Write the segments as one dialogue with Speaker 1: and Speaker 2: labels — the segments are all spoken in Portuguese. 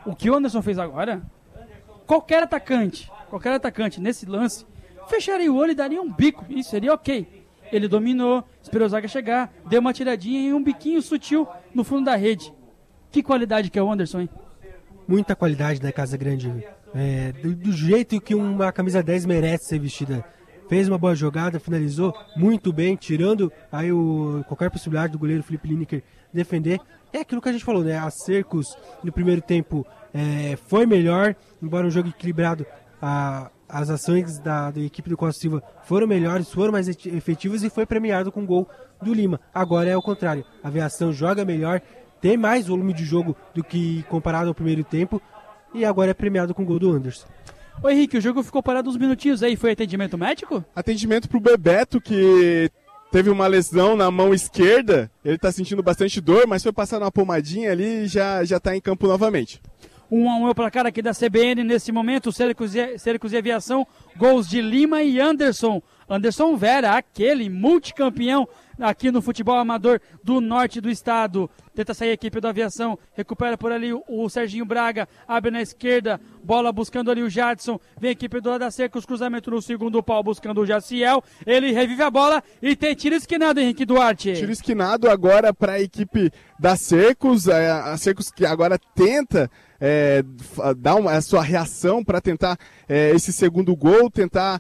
Speaker 1: O que o Anderson fez agora, qualquer atacante nesse lance, fecharia o olho e daria um bico, isso seria ok. Ele dominou, esperou o zaga chegar, deu uma tiradinha e um biquinho sutil no fundo da rede. Que qualidade que é o Anderson, hein?
Speaker 2: Muita qualidade da Casa Grande. Do jeito que uma camisa 10 merece ser vestida. Fez uma boa jogada, finalizou muito bem, tirando aí qualquer possibilidade do goleiro Felipe Lineker defender. É aquilo que a gente falou, né? A Cercos no primeiro tempo foi melhor, embora um jogo equilibrado, as ações da equipe do Costa Silva foram melhores, foram mais efetivas e foi premiado com o gol do Lima. Agora é o contrário, a Aviação joga melhor, tem mais volume de jogo do que comparado ao primeiro tempo e agora é premiado com o gol do Anderson.
Speaker 1: Ô Henrique, o jogo ficou parado uns minutinhos aí, foi atendimento médico?
Speaker 3: Atendimento pro Bebeto, que teve uma lesão na mão esquerda, ele tá sentindo bastante dor, mas foi passar uma pomadinha ali e já tá em campo novamente.
Speaker 1: 1-1 é o placar aqui da CBN nesse momento, Cercos e Aviação, gols de Lima e Anderson. Anderson Vera, aquele multicampeão aqui no futebol amador do norte do estado. Tenta sair a equipe da Aviação, recupera por ali o Serginho Braga, abre na esquerda, bola buscando ali o Jadson, vem a equipe do da Cercos, cruzamento no segundo pau buscando o Jaciel, ele revive a bola e tem tiro esquinado, Henrique Duarte.
Speaker 3: Tiro esquinado agora para a equipe da Cercos, a Cercos que agora tenta dar a sua reação para tentar esse segundo gol, tentar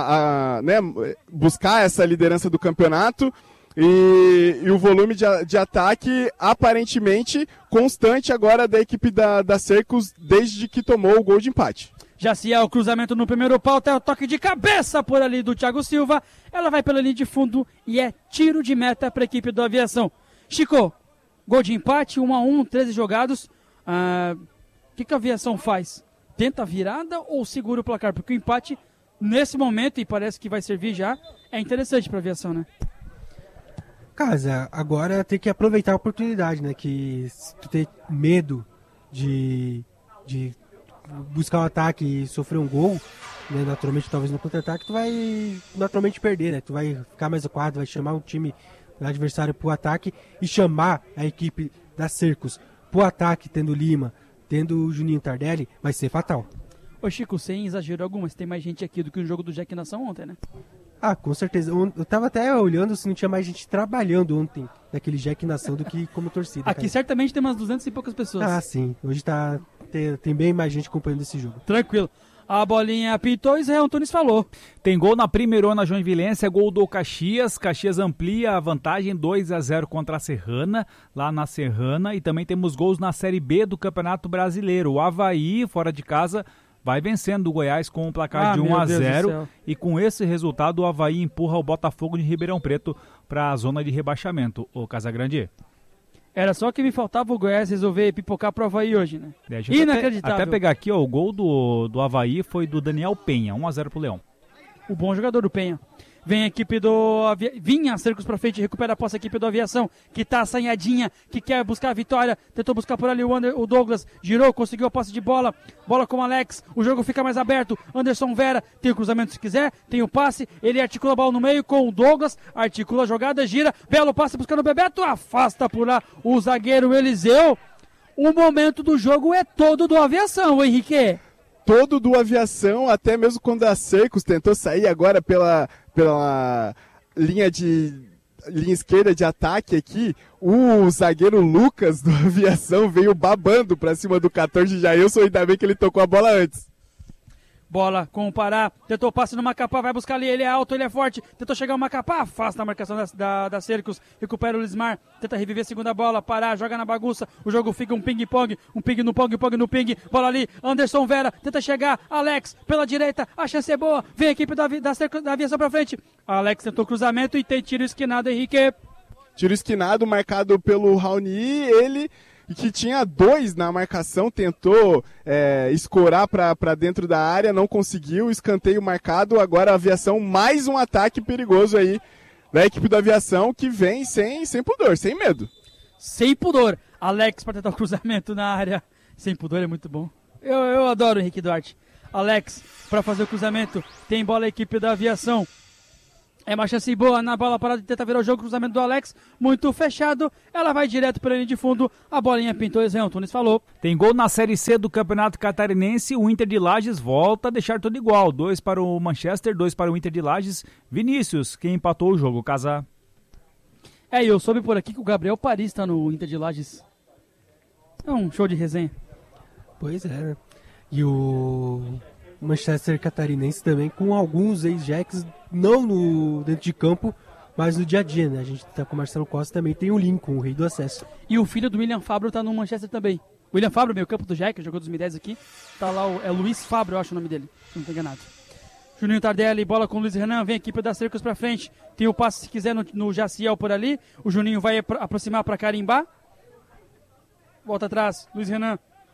Speaker 3: buscar essa liderança do campeonato. E o volume de ataque aparentemente constante agora da equipe da Cercos desde que tomou o gol de empate.
Speaker 1: Jaciel, cruzamento no primeiro pau, tem o toque de cabeça por ali do Thiago Silva, ela vai pela linha de fundo e é tiro de meta para a equipe da Aviação. Chico, gol de empate, 1-1, 13 jogados, o que a Aviação faz? Tenta a virada ou segura o placar? Porque o empate, nesse momento, e parece que vai servir já, é interessante para a Aviação, né?
Speaker 2: Casa, agora tem que aproveitar a oportunidade, né? Que se tu tem medo de buscar um ataque e sofrer um gol, né? Naturalmente, talvez no contra-ataque, tu vai naturalmente perder, né? Tu vai ficar mais acuado, vai chamar um time adversário pro ataque e chamar a equipe da Cercos pro ataque, tendo Lima, tendo o Juninho Tardelli, vai ser fatal.
Speaker 1: Ô Chico, sem exagero algum, mas tem mais gente aqui do que o jogo do Jack Nação ontem, né?
Speaker 2: Ah, com certeza. Eu tava até olhando se não tinha mais gente trabalhando ontem naquele Jack Nação do que como torcida.
Speaker 1: Aqui, cara, certamente tem umas 200 e poucas pessoas.
Speaker 2: Ah, sim. Hoje tem bem mais gente acompanhando esse jogo.
Speaker 1: Tranquilo. A bolinha apitou e Israel Antunes falou.
Speaker 4: Tem gol na primeirona Joinvilense, gol do Caxias. Caxias amplia a vantagem 2-0 contra a Serrana, lá na Serrana. E também temos gols na Série B do Campeonato Brasileiro. O Avaí, fora de casa, vai vencendo o Goiás com um placar de 1-0 e com esse resultado o Avaí empurra o Botafogo de Ribeirão Preto para a zona de rebaixamento. O Casagrande.
Speaker 1: Era só que me faltava o Goiás resolver pipocar pro Avaí hoje, né? Inacreditável.
Speaker 4: Até pegar aqui, ó, o gol do Avaí foi do Daniel Penha, 1-0 pro Leão.
Speaker 1: O bom jogador do Penha. Vem a equipe Vinha Cercos pra frente, recupera a posse a equipe do Aviação, que tá assanhadinha, que quer buscar a vitória, tentou buscar por ali o Douglas, girou, conseguiu a posse de bola com o Alex, o jogo fica mais aberto, Anderson Vera tem o cruzamento se quiser, tem o passe, ele articula a bola no meio com o Douglas, articula a jogada, gira, belo passe buscando o Bebeto, afasta por lá o zagueiro Eliseu. O momento do jogo é todo do Aviação, Henrique.
Speaker 3: Todo do Aviação, até mesmo quando a Cercos tentou sair agora pela linha esquerda de ataque aqui, o zagueiro Lucas do Aviação veio babando pra cima do 14 de Jailson, ainda bem que ele tocou a bola antes.
Speaker 1: Bola com o Pará, tentou passe no Macapá, vai buscar ali, ele é alto, ele é forte, tentou chegar o Macapá, afasta a marcação da Cercos, recupera o Lismar, tenta reviver a segunda bola, Pará, joga na bagunça, o jogo fica um ping-pong, um ping no pong, pong no ping, bola ali, Anderson Vera, tenta chegar, Alex, pela direita, a chance é boa, vem a equipe da Aviação pra frente, Alex tentou cruzamento e tem tiro esquinado, Henrique.
Speaker 3: Tiro esquinado marcado pelo Raoni, ele que tinha 2 na marcação, tentou escorar para dentro da área, não conseguiu, escanteio marcado, agora a Aviação, mais um ataque perigoso aí da equipe da Aviação, que vem sem pudor, sem medo.
Speaker 1: Sem pudor, Alex para tentar o cruzamento na área, sem pudor é muito bom, eu adoro o Henrique Duarte. Alex para fazer o cruzamento, tem bola a equipe da Aviação, É uma chance boa na bola parada de tentar virar o jogo, cruzamento do Alex, muito fechado, ela vai direto pela linha de fundo, a bolinha pintou, Zé Antunes falou.
Speaker 4: Tem gol na Série C do Campeonato Catarinense, o Inter de Lages volta a deixar tudo igual, 2 para o Manchester, 2 para o Inter de Lages, Vinícius, quem empatou o jogo, Casar.
Speaker 1: E eu soube por aqui que o Gabriel Paris está no Inter de Lages. É um show de resenha.
Speaker 2: Pois é, né? E o Manchester Catarinense também, com alguns ex-Jacks, não no dentro de campo, mas no dia a dia, né? A gente tá com o Marcelo Costa, também tem o Lincoln, o rei do acesso.
Speaker 1: E o filho do William Fabro tá no Manchester também. William Fabro, meio campo do Jack, jogou 2010 aqui. Tá lá, é Luiz Fabro, eu acho o nome dele, se não tô enganado. Juninho Tardelli, bola com o Luiz Renan, vem a equipe da Cercos pra frente. Tem o passe, se quiser, no Jaciel por ali. O Juninho vai aproximar pra carimbar. Volta atrás, Luiz Renan.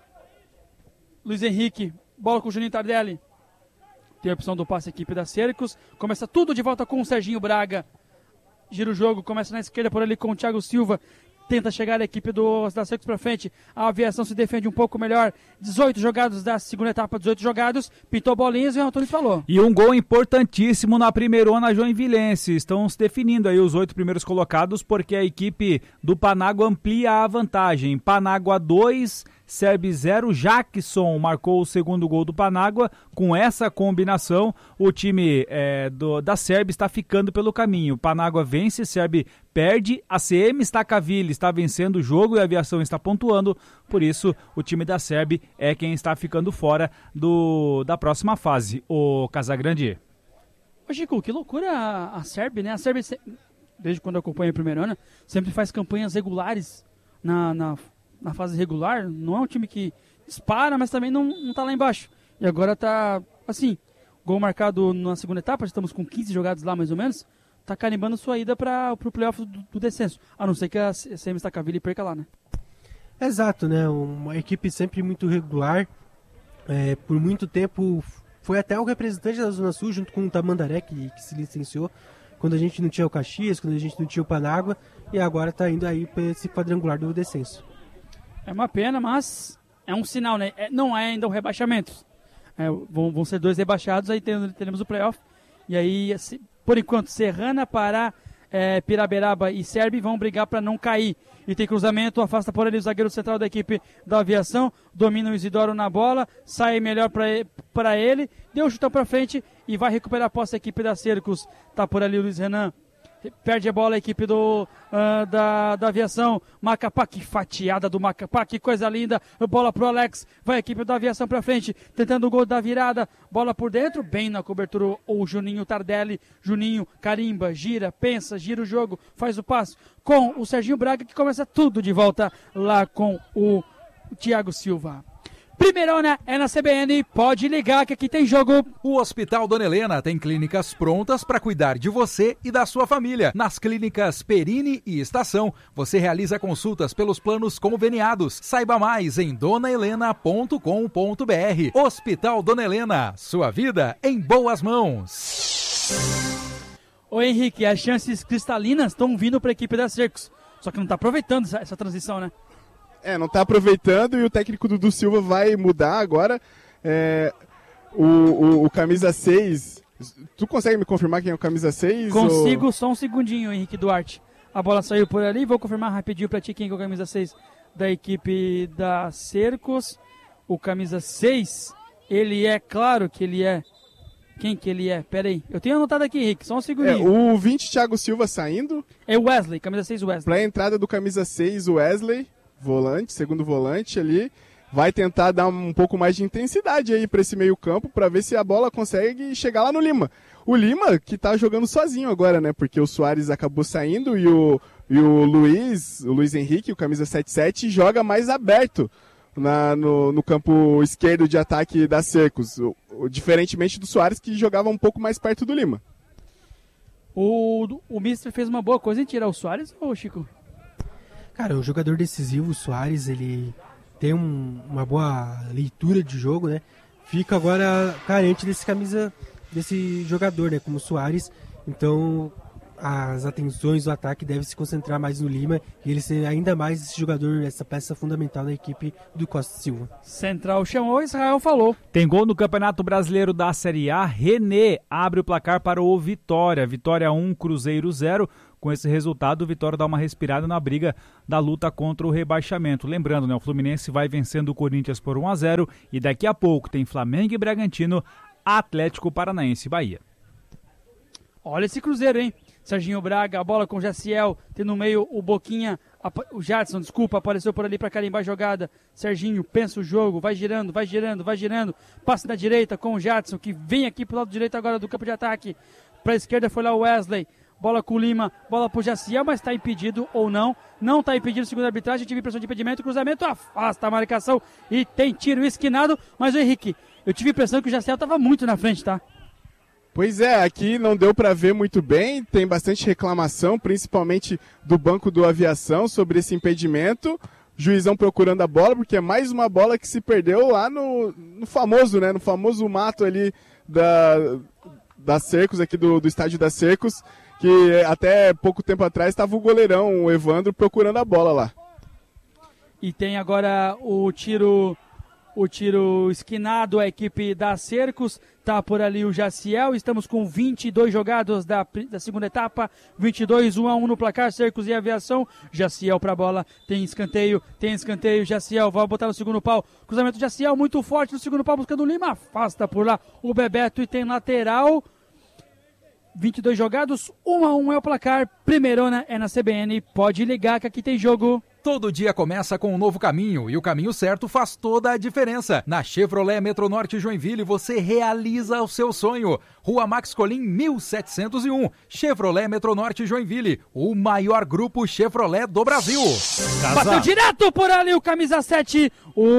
Speaker 1: Luiz Henrique, bola com o Juninho Tardelli. Tem a opção do passe, equipe da Cercos. Começa tudo de volta com o Serginho Braga. Gira o jogo, começa na esquerda por ali com o Thiago Silva. Tenta chegar a equipe da Cercos pra frente. A Aviação se defende um pouco melhor. 18 jogados da segunda etapa, 18 jogados. Pintou bolinhas e o Antônio falou.
Speaker 4: E um gol importantíssimo na primeirona joinvilense. Estão se definindo aí os 8 primeiros colocados, porque a equipe do Panágua amplia a vantagem. Panágua 2, Serb 0. Jackson marcou o segundo gol do Panágua. Com essa combinação, o time da Serb está ficando pelo caminho. Panágua vence, Serb perde. A CM Stacaville está vencendo o jogo e a Aviação está pontuando. Por isso, o time da Serb é quem está ficando fora da próxima fase. O Casagrande.
Speaker 1: Ô Chico, que loucura a Serb, né? A Serb, desde quando eu acompanho a primeirona, sempre faz campanhas regulares na fase regular. Não é um time que dispara, mas também não tá lá embaixo. E agora tá, assim, gol marcado na segunda etapa, já estamos com 15 jogados lá mais ou menos, tá carimbando sua ida pro playoff do descenso. A não ser que a CM Stacaville perca lá, né?
Speaker 2: Exato, né? Uma equipe sempre muito regular. Por muito tempo foi até o representante da Zona Sul, junto com o Tamandaré, que se licenciou, quando a gente não tinha o Caxias, quando a gente não tinha o Panágua, e agora tá indo aí para esse quadrangular do descenso.
Speaker 1: É uma pena, mas é um sinal, né? Não é ainda um rebaixamento. Vão ser 2 rebaixados, aí teremos o playoff. E aí, por enquanto, Serrana, Pará, Piraberaba e Serb vão brigar para não cair. E tem cruzamento, afasta por ali o zagueiro central da equipe da Aviação, domina o Isidoro na bola, sai melhor para ele, deu um chutão para frente e vai recuperar a posse a equipe da Cercos. Tá por ali o Luiz Renan. Perde a bola a equipe da Aviação. Macapá, que fatiada do Macapá, que coisa linda. Bola pro Alex, vai a equipe da Aviação pra frente, tentando o gol da virada. Bola por dentro, bem na cobertura o Juninho Tardelli. Juninho carimba, gira, pensa, gira o jogo, faz o passe com o Serginho Braga, que começa tudo de volta lá com o Thiago Silva. Primeirona é na CBN, pode ligar que aqui tem jogo.
Speaker 5: O Hospital Dona Helena tem clínicas prontas para cuidar de você e da sua família. Nas clínicas Perini e Estação, você realiza consultas pelos planos conveniados. Saiba mais em donahelena.com.br. Hospital Dona Helena, sua vida em boas mãos.
Speaker 1: Ô Henrique, as chances cristalinas estão vindo para a equipe da Cercos, só que não está aproveitando essa transição, né?
Speaker 3: Não tá aproveitando e o técnico Dudu Silva vai mudar agora. O camisa 6. Tu consegue me confirmar quem é o camisa 6?
Speaker 1: Consigo, só um segundinho, Henrique Duarte. A bola saiu por ali, vou confirmar rapidinho pra ti quem é o camisa 6 da equipe da Cercos. O camisa 6, ele é, claro que ele é. Quem que ele é? Pera aí, eu tenho anotado aqui, Henrique, só um segundinho.
Speaker 3: O 20, Thiago Silva saindo.
Speaker 1: É o Wesley, camisa 6 Wesley.
Speaker 3: Pra entrada do camisa 6, o Wesley. Volante, segundo volante ali, vai tentar dar um pouco mais de intensidade aí para esse meio campo, para ver se a bola consegue chegar lá no Lima. O Lima que tá jogando sozinho agora, né, porque o Soares acabou saindo e o Luiz Henrique, o camisa 77, joga mais aberto no campo esquerdo de ataque da Cercos, diferentemente do Soares, que jogava um pouco mais perto do Lima.
Speaker 1: O Mister fez uma boa coisa em tirar o Soares, ou Chico?
Speaker 2: Cara, um jogador decisivo, o Soares, ele tem uma boa leitura de jogo, né? Fica agora carente desse jogador, né? Como o Soares. Então, as atenções do ataque devem se concentrar mais no Lima e ele ser ainda mais esse jogador, essa peça fundamental da equipe do Costa Silva.
Speaker 1: Central chamou, Israel falou.
Speaker 4: Tem gol no Campeonato Brasileiro da Série A. René abre o placar para o Vitória. Vitória 1, Cruzeiro 0. Com esse resultado, o Vitória dá uma respirada na briga da luta contra o rebaixamento. Lembrando, né, o Fluminense vai vencendo o Corinthians por 1-0 e daqui a pouco tem Flamengo e Bragantino, Atlético Paranaense e Bahia.
Speaker 1: Olha esse Cruzeiro, hein? Serginho Braga, a bola com o Jaciel, tem no meio o Boquinha, o Jadson, desculpa, apareceu por ali para carimbar a jogada. Serginho pensa o jogo, vai girando, passa da direita com o Jadson, que vem aqui pro lado direito agora do campo de ataque. Para a esquerda foi lá o Wesley, bola com o Lima, bola pro Jaciel, mas está impedido ou não? Não está impedido, segundo a arbitragem, tive impressão de impedimento, cruzamento, afasta a marcação e tem tiro esquinado, mas o Henrique, eu tive a impressão que o Jaciel estava muito na frente, tá?
Speaker 3: Pois é, aqui não deu para ver muito bem, tem bastante reclamação, principalmente do banco do Aviação sobre esse impedimento. Juizão procurando a bola, porque é mais uma bola que se perdeu lá no famoso, né, no famoso mato ali da Cercos, aqui do estádio da Cercos, que até pouco tempo atrás estava o goleirão, o Evandro, procurando a bola lá.
Speaker 1: E tem agora o tiro esquinado, a equipe da Cercos, tá por ali o Jaciel, estamos com 22 jogados da segunda etapa, 22, 1-1 no placar, Cercos e Aviação, Jaciel pra bola, tem escanteio, Jaciel vai botar no segundo pau, cruzamento de Jaciel, muito forte no segundo pau, buscando o Lima, afasta por lá o Bebeto e tem lateral, 22 jogados, 1-1 é o placar, primeirona é na CBN, pode ligar que aqui tem jogo.
Speaker 5: Todo dia começa com um novo caminho e o caminho certo faz toda a diferença. Na Chevrolet Metronorte Joinville você realiza o seu sonho. Rua Max Colim 1701. Chevrolet Metronorte Joinville, o maior grupo Chevrolet do Brasil.
Speaker 1: Bateu direto por ali o camisa 7,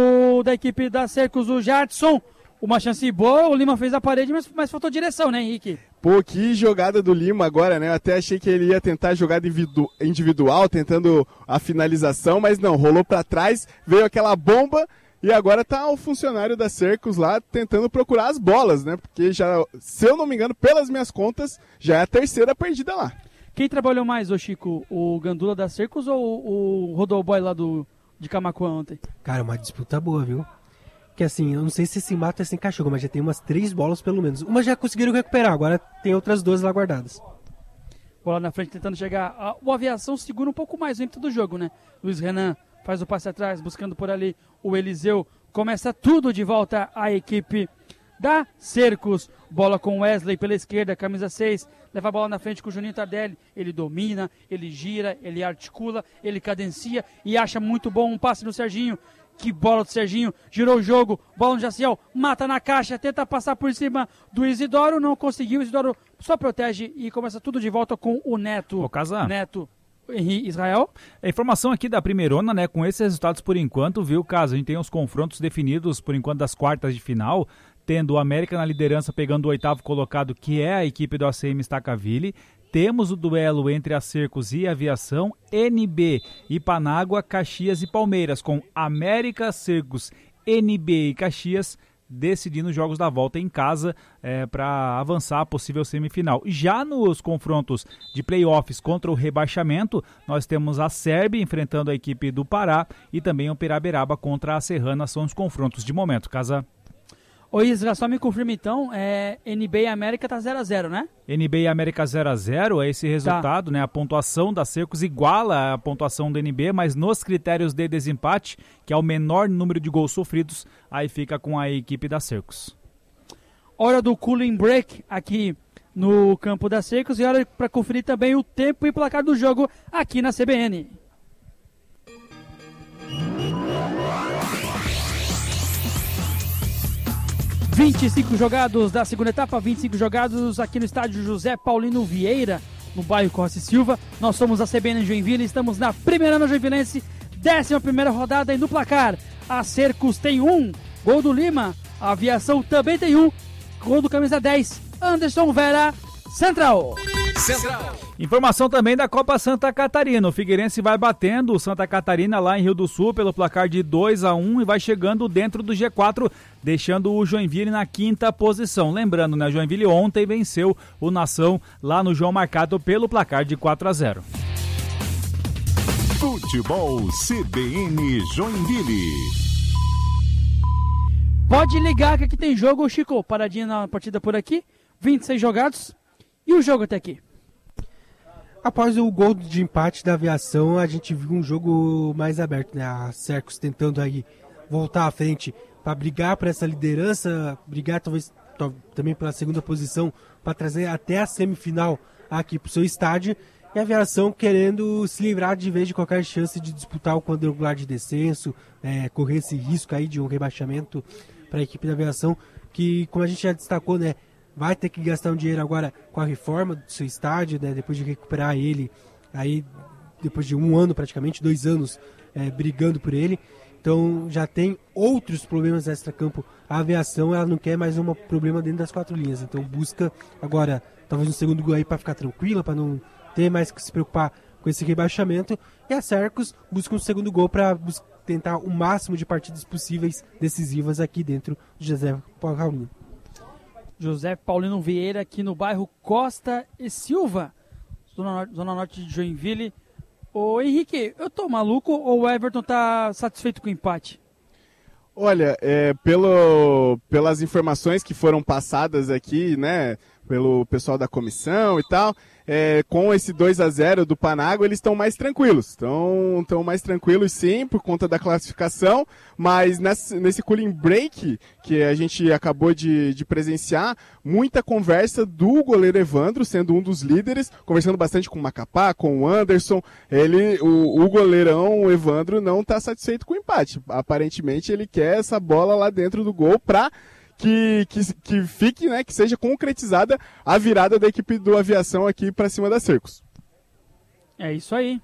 Speaker 1: o da equipe da Cercos, o Jadson. Uma chance boa, o Lima fez a parede, mas faltou direção, né, Henrique?
Speaker 3: Pô, que jogada do Lima agora, né? Eu até achei que ele ia tentar jogada individual, tentando a finalização, mas não, rolou pra trás, veio aquela bomba e agora tá o funcionário da Cercos lá tentando procurar as bolas, né? Porque já, se eu não me engano, pelas minhas contas, já é a terceira perdida lá.
Speaker 1: Quem trabalhou mais, ô Chico? O Gandula da Cercos ou o Rodoboy lá de Camaquã ontem?
Speaker 2: Cara, uma disputa boa, viu? Que assim, eu não sei se esse mato é sem cachorro, mas já tem umas 3 bolas pelo menos. Uma já conseguiram recuperar, agora tem outras 2 lá guardadas.
Speaker 1: Bola na frente tentando chegar. O Aviação segura um pouco mais o ímpeto do jogo, né? Luiz Renan faz o passe atrás, buscando por ali o Eliseu. Começa tudo de volta a equipe da Cercos. Bola com Wesley pela esquerda, camisa 6. Leva a bola na frente com o Juninho Tardelli. Ele domina, ele gira, ele articula, ele cadencia e acha muito bom um passe no Serginho. Que bola do Serginho, girou o jogo, bola no Jaciel, mata na caixa, tenta passar por cima do Isidoro, não conseguiu, Isidoro só protege e começa tudo de volta com o Neto.
Speaker 4: Ô, Casar.
Speaker 1: Neto, Israel.
Speaker 4: A informação aqui da primeirona, né, com esses resultados por enquanto, viu, Casa? A gente tem os confrontos definidos por enquanto das quartas de final, tendo o América na liderança pegando o 8º colocado, que é a equipe do ACM Stacaville. Temos o duelo entre a Cercos e a Aviação, NB, Ipanágua, Caxias e Palmeiras, com América, Cercos, NB e Caxias decidindo os jogos da volta em casa para avançar a possível semifinal. Já nos confrontos de playoffs contra o rebaixamento, nós temos a Serb enfrentando a equipe do Pará e também o Piraberaba contra a Serrana, são os confrontos de momento, Casa.
Speaker 1: Ô Isra, só me confirma então, NB e América tá 0-0, né?
Speaker 4: NB e América 0-0, é esse resultado, né? A pontuação da Cercos iguala a pontuação do NB, mas nos critérios de desempate, que é o menor número de gols sofridos, aí fica com a equipe da Cercos.
Speaker 1: Hora do cooling break aqui no campo da Cercos e hora para conferir também o tempo e placar do jogo aqui na CBN. – 25 jogados da segunda etapa, 25 jogados aqui no estádio José Paulino Vieira, no bairro Costa Silva. Nós somos a CBN Joinville, estamos na primeira na Joinvilense, 11ª rodada e no placar. A Cercos tem 1, gol do Lima, a Aviação também tem 1, gol do camisa 10, Anderson Vera, Central.
Speaker 4: Informação também da Copa Santa Catarina. O Figueirense vai batendo o Santa Catarina lá em Rio do Sul pelo placar de 2-1 e vai chegando dentro do G4, deixando o Joinville na 5ª posição. Lembrando, né, Joinville ontem venceu o Nação lá no João Marcado pelo placar de 4-0.
Speaker 6: Futebol CBN Joinville.
Speaker 1: Pode ligar que aqui tem jogo, Chico. Paradinha na partida por aqui. 26 jogados. E o jogo até aqui?
Speaker 2: Após o gol de empate da Aviação, a gente viu um jogo mais aberto, né? A Sercos tentando aí voltar à frente para brigar por essa liderança, brigar talvez também pela 2ª posição, para trazer até a semifinal aqui para o seu estádio. E a Aviação querendo se livrar de vez de qualquer chance de disputar o quadrangular de descenso, correr esse risco aí de um rebaixamento para a equipe da Aviação, que, como a gente já destacou, né, vai ter que gastar um dinheiro agora com a reforma do seu estádio, né, depois de recuperar ele, aí depois de 1 ano praticamente, 2 anos brigando por ele. Então já tem outros problemas extra-campo. A Aviação, ela não quer mais um problema dentro das 4 linhas, então busca agora talvez um segundo gol aí para ficar tranquila, para não ter mais que se preocupar com esse rebaixamento. E a Sercos busca um segundo gol para tentar o máximo de partidas possíveis decisivas aqui dentro do José Paulino.
Speaker 1: José Paulino Vieira, aqui no bairro Costa e Silva, zona norte de Joinville. Ô Henrique, eu tô maluco ou o Everton tá satisfeito com o empate?
Speaker 3: Olha, pelas informações que foram passadas aqui, né, pelo pessoal da comissão e tal, com esse 2-0 do Panágua, eles estão mais tranquilos. Estão mais tranquilos, sim, por conta da classificação, mas nesse cooling break que a gente acabou de presenciar, muita conversa do goleiro Evandro, sendo um dos líderes, conversando bastante com o Macapá, com o Anderson. O goleirão, o Evandro, não está satisfeito com o empate. Aparentemente, ele quer essa bola lá dentro do gol para que fique, né, que seja concretizada a virada da equipe do Aviação aqui para cima da Sercos.
Speaker 1: É isso aí.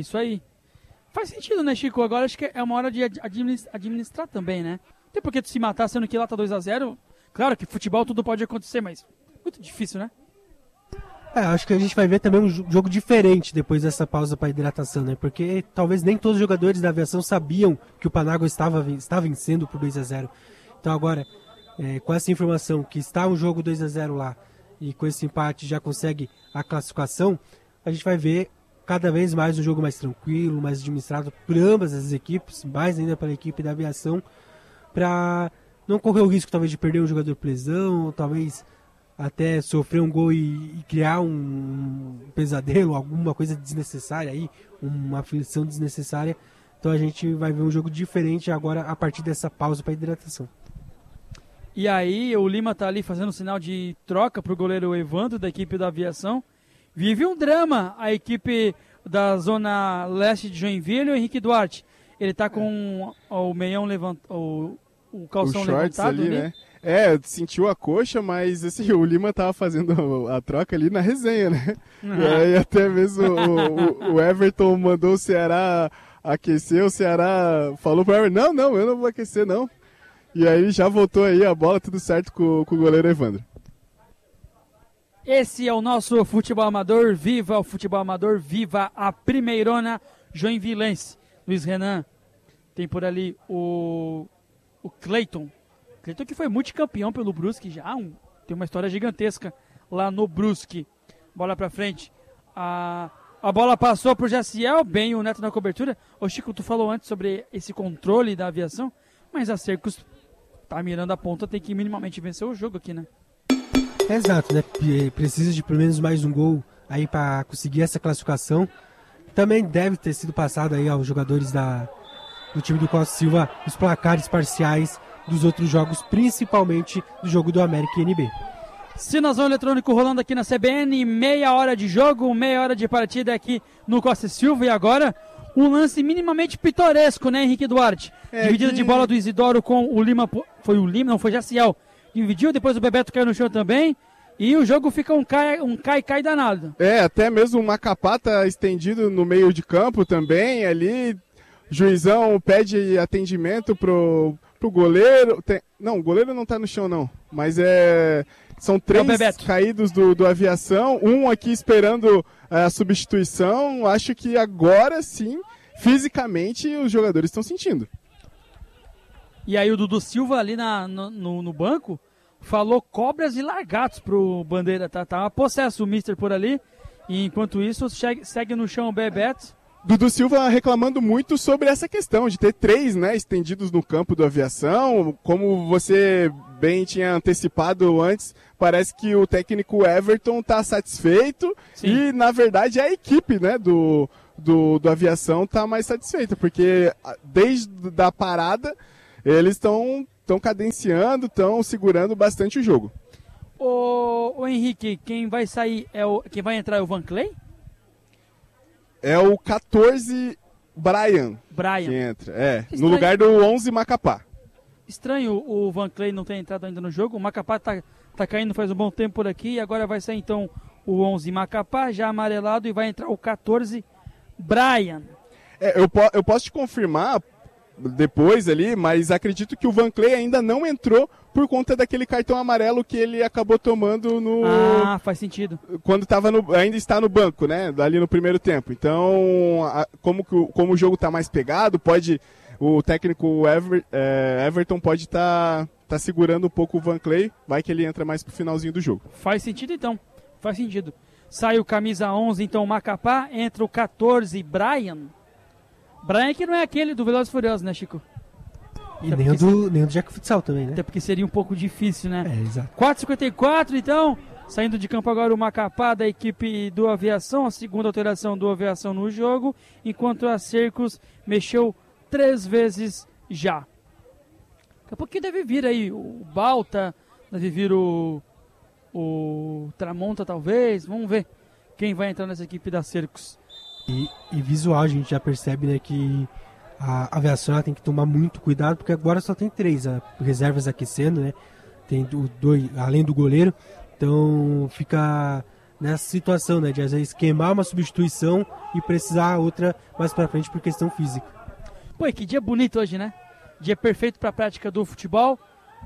Speaker 1: Faz sentido, né, Chico? Agora acho que é uma hora de administrar também, né? Não tem por que tu se matar sendo que lá tá 2-0. Claro que futebol tudo pode acontecer, mas muito difícil, né?
Speaker 2: Acho que a gente vai ver também um jogo diferente depois dessa pausa para hidratação, né? Porque talvez nem todos os jogadores da Aviação sabiam que o Panágua está vencendo por 2-0. Então agora, com essa informação que está um jogo 2-0 lá e com esse empate já consegue a classificação, a gente vai ver cada vez mais um jogo mais tranquilo, mais administrado por ambas as equipes, mais ainda pela equipe da Aviação, para não correr o risco talvez de perder um jogador por lesão, ou talvez até sofrer um gol e criar um pesadelo, alguma coisa desnecessária aí, uma aflição desnecessária. Então a gente vai ver um jogo diferente agora a partir dessa pausa para hidratação.
Speaker 1: E aí o Lima tá ali fazendo sinal de troca pro goleiro Evandro da equipe da Aviação. Vive um drama a equipe da zona leste de Joinville, o Henrique Duarte. Ele tá com o meião levantado, o calção levantado
Speaker 3: ali, né? Sentiu a coxa, mas assim, o Lima tava fazendo a troca ali na resenha, né? Uhum. E aí até mesmo o Everton mandou o Ceará aquecer, o Ceará falou pro Everton, não, eu não vou aquecer não. E aí já voltou aí a bola, tudo certo com o goleiro Evandro.
Speaker 1: Esse é o nosso futebol amador, viva o futebol amador, viva a primeirona joinvilense. Luiz Renan, tem por ali o Cleiton que foi multicampeão pelo Brusque já, tem uma história gigantesca lá no Brusque. Bola pra frente, a bola passou pro Jaciel, bem o Neto na cobertura. Ô Chico, tu falou antes sobre esse controle da Aviação, mas a Sercos tá mirando a ponta, tem que minimamente vencer o jogo aqui, né?
Speaker 2: Exato, né? Precisa de pelo menos mais um gol aí para conseguir essa classificação. Também deve ter sido passado aí aos jogadores do time do Costa Silva os placares parciais dos outros jogos, principalmente do jogo do América e NB.
Speaker 1: Sinazão eletrônico rolando aqui na CBN, meia hora de jogo, meia hora de partida aqui no Costa Silva. E agora, um lance minimamente pitoresco, né, Henrique Duarte? Dividida de bola do Isidoro com o Lima, foi o Lima, não, foi Jaciel. Dividiu, depois o Bebeto caiu no chão também. E o jogo fica um cai danado.
Speaker 3: Até mesmo o Macapá tá estendido no meio de campo também, ali. Juizão pede atendimento pro goleiro. Não, o goleiro não tá no chão não, mas São 3 caídos do Aviação, um aqui esperando a substituição. Acho que agora sim, fisicamente, os jogadores estão sentindo.
Speaker 1: E aí o Dudu Silva ali no banco falou cobras e largatos pro Bandeira. Tá possesso o mister por ali. E enquanto isso, segue no chão o Bebeto.
Speaker 3: Dudu Silva reclamando muito sobre essa questão de ter 3, né, estendidos no campo do Aviação. Como você bem tinha antecipado antes, parece que o técnico Everton está satisfeito. Sim. E, na verdade, a equipe, né, do Aviação está mais satisfeita, porque desde a parada eles estão cadenciando, estão segurando bastante o jogo.
Speaker 1: O Henrique, quem vai sair quem vai entrar é o Van Clay?
Speaker 3: É o 14 Brian. Que entra. No lugar do 11 Macapá.
Speaker 1: Estranho o Van Clay não ter entrado ainda no jogo. O Macapá tá caindo faz um bom tempo por aqui. E agora vai sair então o 11 Macapá, já amarelado, e vai entrar o 14 Brian.
Speaker 3: Eu posso te confirmar depois ali, mas acredito que o Van Clay ainda não entrou por conta daquele cartão amarelo que ele acabou tomando no...
Speaker 1: Ah, faz sentido.
Speaker 3: Quando ainda está no banco, né? Ali no primeiro tempo. Então, como o jogo está mais pegado, o técnico Everton pode estar segurando um pouco o Van Clay. Vai que ele entra mais pro finalzinho do jogo.
Speaker 1: Faz sentido então. Faz sentido. Sai o camisa 11, então o Macapá. Entra o 14, Brian. Brian que não é aquele do Velozes e Furiosos, né, Chico?
Speaker 2: E nem o do Jack Futsal também, né?
Speaker 1: Até porque seria um pouco difícil, né?
Speaker 2: Exato.
Speaker 1: 4:54, então. Saindo de campo agora o Macapá da equipe do Aviação. A segunda alteração do Aviação no jogo. Enquanto a Cercos mexeu 3 vezes já. Daqui a pouquinho deve vir aí o Balta. Deve vir o Tramonta, talvez. Vamos ver quem vai entrar nessa equipe da Cercos.
Speaker 2: E visual, a gente já percebe, né, que a Aviação tem que tomar muito cuidado, porque agora só tem 3 reservas aquecendo, né? Tem 2, além do goleiro. Então fica nessa situação, né, de às vezes queimar uma substituição e precisar outra mais pra frente por questão física.
Speaker 1: Pô, que dia bonito hoje, né? Dia perfeito pra prática do futebol.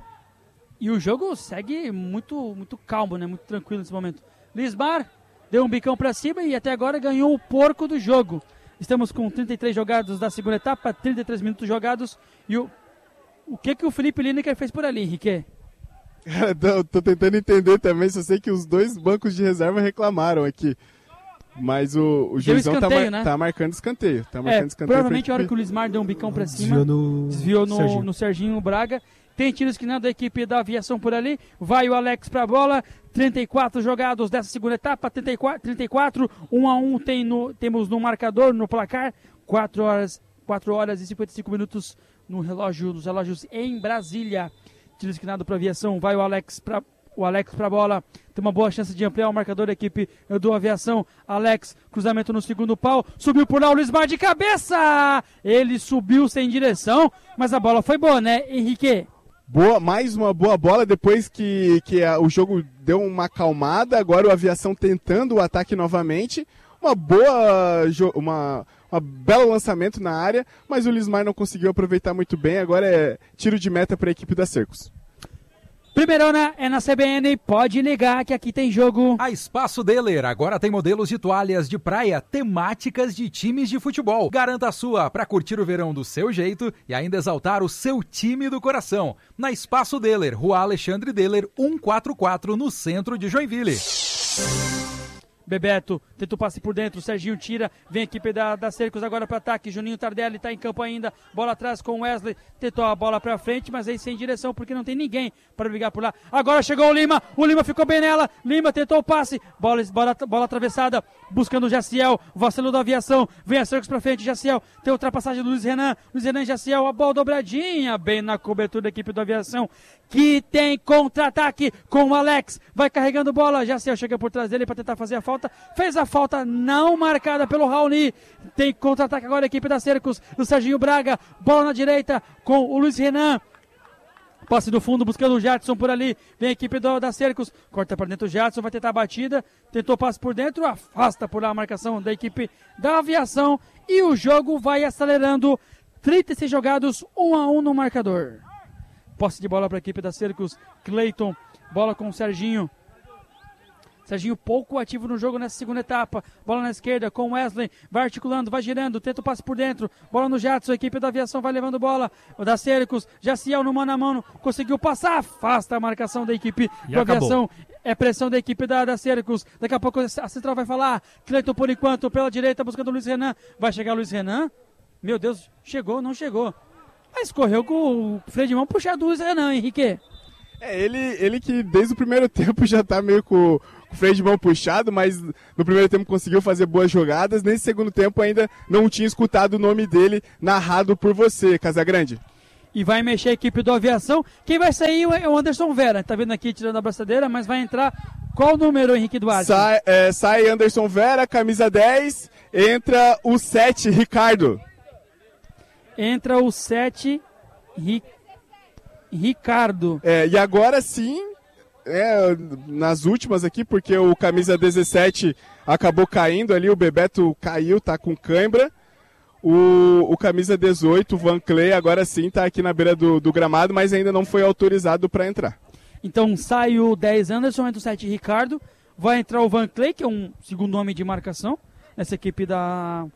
Speaker 1: E o jogo segue muito, muito calmo, né? Muito tranquilo nesse momento. Lismar deu um bicão pra cima e até agora ganhou o porco do jogo. Estamos com 33 jogados da segunda etapa, 33 minutos jogados. E o que o Felipe Lineker fez por ali, Henrique?
Speaker 3: Eu tô tentando entender também, só sei que os 2 bancos de reserva reclamaram aqui. Mas o juizão tá marcando escanteio.
Speaker 1: Provavelmente a hora que o Lismar deu um bicão pra cima, desviou no Serginho Braga. Tem tiro esquinado da equipe da Aviação por ali. Vai o Alex pra bola. 34 jogados dessa segunda etapa. 34. 1-1 temos no marcador, no placar. 4 horas e 55 minutos nos relógios em Brasília. Tiro esquinado para Aviação. Vai o Alex pra bola. Tem uma boa chance de ampliar o marcador da equipe do Aviação. Alex, cruzamento no segundo pau. Subiu por lá o Lismar de cabeça. Ele subiu sem direção, mas a bola foi boa, né, Henrique?
Speaker 3: Mais uma boa bola depois que o jogo deu uma acalmada. Agora o Aviação tentando o ataque novamente. Um belo lançamento na área, mas o Lismar não conseguiu aproveitar muito bem. Agora é tiro de meta para a equipe da Cercos.
Speaker 1: Primeirona é na CBN, pode ligar que aqui tem jogo.
Speaker 5: A Espaço Deler agora tem modelos de toalhas de praia temáticas de times de futebol. Garanta a sua para curtir o verão do seu jeito e ainda exaltar o seu time do coração. Na Espaço Deler, Rua Alexandre Deler, 144, no centro de Joinville.
Speaker 1: Bebeto tenta o passe por dentro, o Serginho tira, vem a equipe da Cercos agora para ataque, Juninho Tardelli tá em campo ainda, bola atrás com o Wesley, tentou a bola pra frente, mas aí sem direção porque não tem ninguém para brigar por lá. Agora chegou o Lima ficou bem nela, Lima tentou o passe, bola atravessada, buscando o Jaciel, vacilo da Aviação, vem a Cercos pra frente, Jaciel, tem ultrapassagem do Luiz Renan e Jaciel, a bola dobradinha, bem na cobertura da equipe da Aviação, que tem contra-ataque com o Alex, vai carregando bola, Jaciel chega por trás dele para tentar fazer a falta, fez a falta não marcada pelo Raoni, tem contra-ataque agora a equipe da Cercos, do Serginho Braga, bola na direita com o Luiz Renan, passe do fundo buscando o Jadson por ali, vem a equipe da Cercos, corta para dentro o Jadson, vai tentar a batida, tentou passe por dentro, afasta por lá a marcação da equipe da Aviação e o jogo vai acelerando, 36 jogados, 1-1 no marcador. Posse de bola para a equipe da Cercos. Cleiton, bola com o Serginho. Serginho pouco ativo no jogo nessa segunda etapa. Bola na esquerda com o Wesley. Vai articulando, vai girando. Tenta o passe por dentro. Bola no Jadson. A equipe da Aviação vai levando bola. O da Cercos. Jaciel no mano a mano. Conseguiu passar. Afasta a marcação da equipe da Aviação. É pressão da equipe da Cercos. Daqui a pouco a central vai falar. Cleiton por enquanto pela direita buscando o Luiz Renan. Vai chegar o Luiz Renan. Meu Deus, chegou, não chegou. Mas correu com o freio de mão puxado do Luiz Renan, Henrique.
Speaker 3: Ele que desde o primeiro tempo já tá meio com o freio de mão puxado, mas no primeiro tempo conseguiu fazer boas jogadas. Nesse segundo tempo ainda não tinha escutado o nome dele narrado por você, Casagrande.
Speaker 1: E vai mexer a equipe do Aviação. Quem vai sair é o Anderson Vera. Tá vendo aqui tirando a braçadeira, mas vai entrar qual número, Henrique Duarte?
Speaker 3: Sai Anderson Vera, camisa 10. Entra o 7, Ricardo.
Speaker 1: Entra o 7, Ricardo.
Speaker 3: E agora sim, nas últimas aqui, porque o camisa 17 acabou caindo ali, o Bebeto caiu, tá com cãibra. O camisa 18, o Van Clay, agora sim tá aqui na beira do gramado, mas ainda não foi autorizado para entrar.
Speaker 1: Então sai o 10 Anderson, entra o 7 Ricardo. Vai entrar o Van Clay, que é um segundo homem de marcação nessa equipe da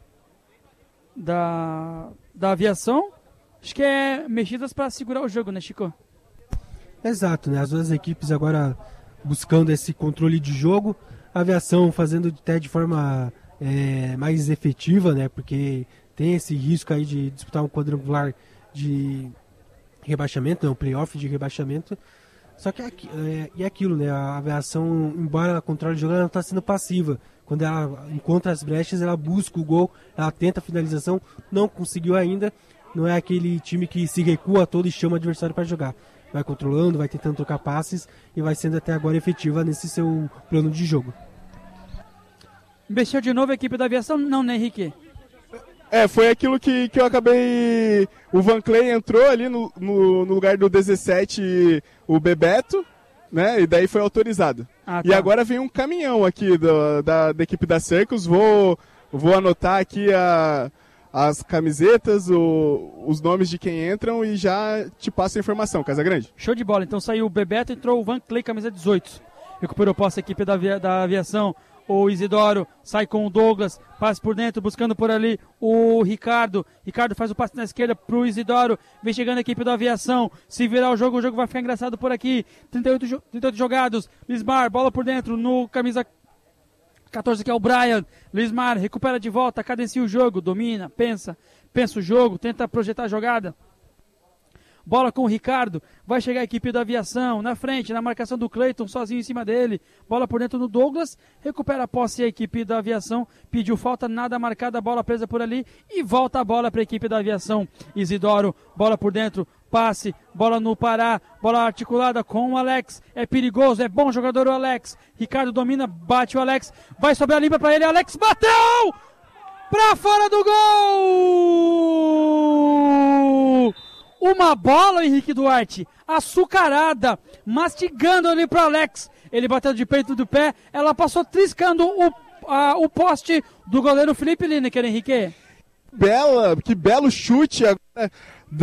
Speaker 1: Aviação. Acho que é mexidas para segurar o jogo, né, Chico?
Speaker 2: Exato, né? As duas equipes agora buscando esse controle de jogo. A Aviação fazendo até de forma mais efetiva, né? Porque tem esse risco aí de disputar um quadrangular de rebaixamento, né? Um playoff de rebaixamento. Só que é aquilo, né? A Aviação, embora ela controle o jogo, ela não está sendo passiva. Quando ela encontra as brechas, ela busca o gol, ela tenta a finalização, não conseguiu ainda. Não é aquele time que se recua todo e chama o adversário para jogar. Vai controlando, vai tentando trocar passes e vai sendo até agora efetiva nesse seu plano de jogo.
Speaker 1: Mexeu de novo a equipe da Aviação? Não, né, Henrique?
Speaker 3: Foi aquilo que eu acabei... O Van Clay entrou ali no lugar do 17, o Bebeto, né? E daí foi autorizado.
Speaker 1: Tá.
Speaker 3: E agora vem um caminhão aqui da equipe da Cercos. Vou anotar aqui as camisetas, os nomes de quem entram e já te passo a informação, Casagrande.
Speaker 1: Show de bola. Então saiu o Bebeto, entrou o Van Clay, camisa 18. Recuperou posse a equipe da Aviação. O Isidoro sai com o Douglas, passa por dentro, buscando por ali o Ricardo. Ricardo faz o passe na esquerda pro Isidoro. Vem chegando a equipe da Aviação. Se virar o jogo vai ficar engraçado por aqui. 38 jogados. Lismar, bola por dentro no camisa 14, que é o Brian. Lismar recupera de volta, cadencia o jogo, domina, pensa o jogo, tenta projetar a jogada. Bola com o Ricardo, vai chegar a equipe da Aviação, na frente, na marcação do Cleiton, sozinho em cima dele. Bola por dentro do Douglas, recupera a posse a equipe da Aviação, pediu falta, nada marcada, bola presa por ali e volta a bola para a equipe da Aviação. Isidoro, bola por dentro, passe, bola no Pará, bola articulada com o Alex, é perigoso, é bom jogador o Alex. Ricardo domina, bate o Alex, vai sobrar limpa para ele, Alex bateu! Pra fora do gol! Uma bola, Henrique Duarte, açucarada, mastigando ali pro Alex. Ele bateu de peito do pé, ela passou triscando o poste do goleiro Felipe Lineker, Henrique.
Speaker 3: Que belo chute agora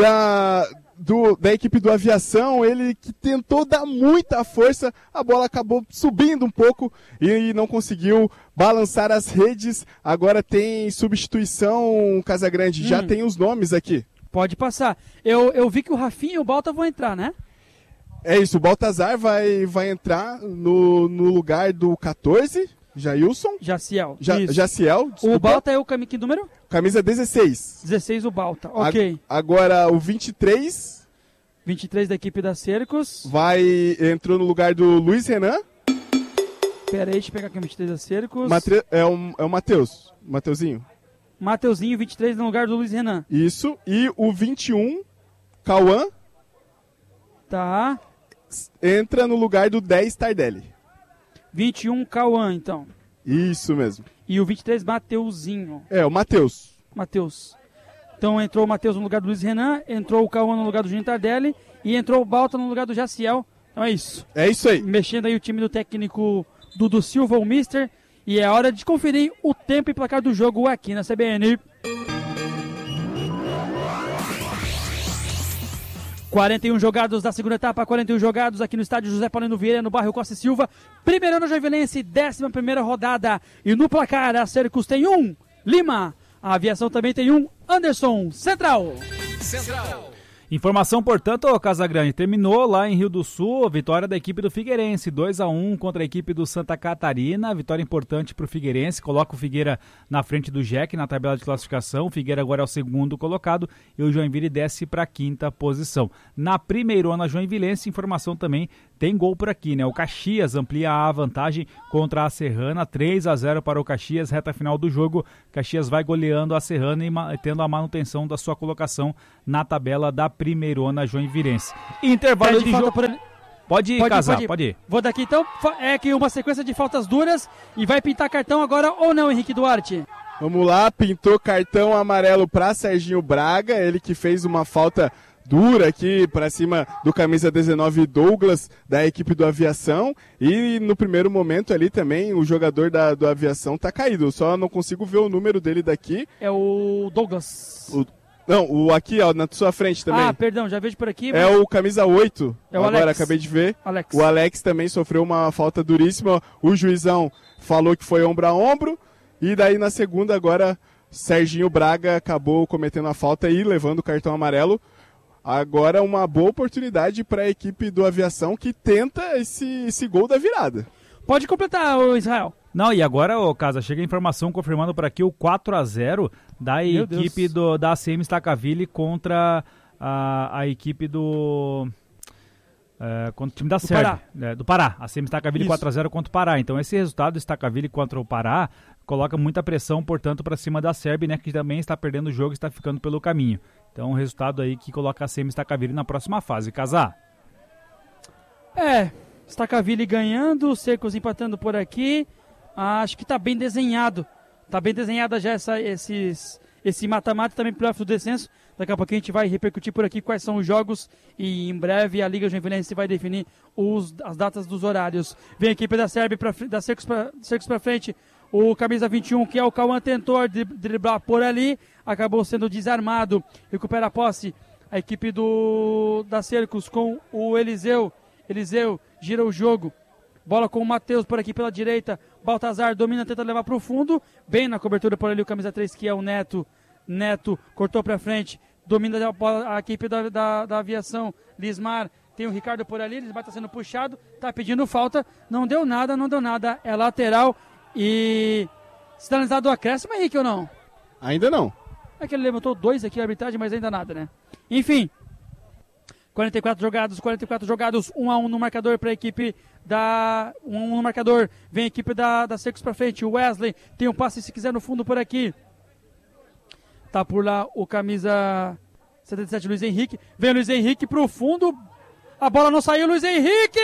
Speaker 3: da equipe do Aviação. Ele que tentou dar muita força, a bola acabou subindo um pouco e não conseguiu balançar as redes. Agora tem substituição, Casagrande, já tem os nomes aqui.
Speaker 1: Pode passar. Eu vi que o Rafinha e o Balta vão entrar, né?
Speaker 3: É isso, o Baltazar vai entrar no lugar do 14, Jailson.
Speaker 1: Jaciel.
Speaker 3: Jaciel, desculpa.
Speaker 1: O Balta é que número?
Speaker 3: Camisa 16.
Speaker 1: 16 o Balta, ok.
Speaker 3: Agora o 23.
Speaker 1: 23 da equipe da Cercos.
Speaker 3: Entrou no lugar do Luiz Renan.
Speaker 1: Pera aí, deixa eu pegar aqui o 23 da Cercos.
Speaker 3: É o Matheus. Mateuzinho.
Speaker 1: Mateuzinho, 23 no lugar do Luiz Renan.
Speaker 3: Isso, e o 21, Cauã.
Speaker 1: Tá.
Speaker 3: Entra no lugar do 10, Tardelli.
Speaker 1: 21, Cauã, então.
Speaker 3: Isso mesmo.
Speaker 1: E o 23, Mateuzinho.
Speaker 3: O Matheus.
Speaker 1: Então entrou o Matheus no lugar do Luiz Renan, entrou o Cauã no lugar do Júnior Tardelli e entrou o Balta no lugar do Jaciel. Então é isso.
Speaker 3: É isso aí.
Speaker 1: Mexendo aí o time do técnico Dudu Silva, o Mister. E é hora de conferir o tempo e placar do jogo aqui na CBN. 41 jogados da segunda etapa, 41 jogados aqui no estádio José Paulino Vieira, no bairro Costa e Silva. Primeiro no Joinvilense, 11ª rodada. E no placar, a Cercos tem 1, Lima. A Aviação também tem 1, Anderson, Central.
Speaker 4: Informação, portanto, Casagrande, terminou lá em Rio do Sul, a vitória da equipe do Figueirense, 2-1 contra a equipe do Santa Catarina, vitória importante para o Figueirense, coloca o Figueira na frente do Jack na tabela de classificação, o Figueira agora é o segundo colocado e o Joinville desce para a 5ª posição. Na primeirona Joinvilense, informação também, tem gol por aqui, né? O Caxias amplia a vantagem contra a Serrana, 3-0 para o Caxias, reta final do jogo, Caxias vai goleando a Serrana e tendo a manutenção da sua colocação na tabela da primeirona Joinvilense. Intervalo de jogo. Pode ir, Casar, pode ir.
Speaker 1: Vou daqui então, é que uma sequência de faltas duras e vai pintar cartão agora ou não, Henrique Duarte?
Speaker 3: Vamos lá, pintou cartão amarelo para Serginho Braga, ele que fez uma falta dura aqui para cima do camisa 19 Douglas da equipe do Aviação, e no primeiro momento ali também o jogador do Aviação tá caído, só não consigo ver o número dele daqui.
Speaker 1: É o Douglas.
Speaker 3: Não, aqui ó, na sua frente também.
Speaker 1: Ah, perdão, já vejo por aqui.
Speaker 3: É o camisa 8,
Speaker 1: é o
Speaker 3: agora
Speaker 1: Alex.
Speaker 3: Acabei de ver.
Speaker 1: Alex.
Speaker 3: O Alex também sofreu uma falta duríssima, o juizão falou que foi ombro a ombro, e daí na segunda agora Serginho Braga acabou cometendo a falta e levando o cartão amarelo. Agora uma boa oportunidade para a equipe do Aviação que tenta esse gol da virada.
Speaker 1: Pode completar, o Israel.
Speaker 4: Não, e agora, Casa, chega a informação confirmando por aqui o 4-0 da equipe da ACM Stacaville contra a equipe contra o time da Sérvia, do Pará. A ACM Stacaville 4-0 contra o Pará. Então esse resultado do Stacaville contra o Pará coloca muita pressão, portanto, para cima da Sérvia, né, que também está perdendo o jogo e está ficando pelo caminho. Então um resultado aí que coloca a ACM Stacaville na próxima fase. Casar?
Speaker 1: Stacaville ganhando, Cercos empatando por aqui. Acho que está bem desenhado. Está bem desenhada já esse mata-mata também pelo playoff do descenso. Daqui a pouco a gente vai repercutir por aqui quais são os jogos e em breve a Liga Joinvilense vai definir as datas dos horários. Vem a equipe da Sérvia, da Cercos para frente. O camisa 21, que é o Cauã, tentou driblar por ali, acabou sendo desarmado. Recupera a posse a equipe da Cercos com o Eliseu. Eliseu gira o jogo. Bola com o Matheus por aqui pela direita. Baltazar domina, tenta levar para o fundo. Bem na cobertura por ali o camisa 3, que é o Neto. Neto cortou para frente. Domina a equipe da Aviação. Lismar. Tem o Ricardo por ali. Lismar está sendo puxado. Está pedindo falta. Não deu nada. É lateral. E sinalizado o acréscimo, Henrique, ou não?
Speaker 3: Ainda não.
Speaker 1: É que ele levantou 2 aqui a arbitragem, mas ainda nada, né? Enfim. 44 jogados, 1-1 no marcador para a equipe 1-1 no marcador. Vem a equipe da Cercos para frente. O Wesley tem um passe se quiser no fundo por aqui. Tá por lá o camisa 77, Luiz Henrique. Vem o Luiz Henrique pro fundo. A bola não saiu, Luiz Henrique!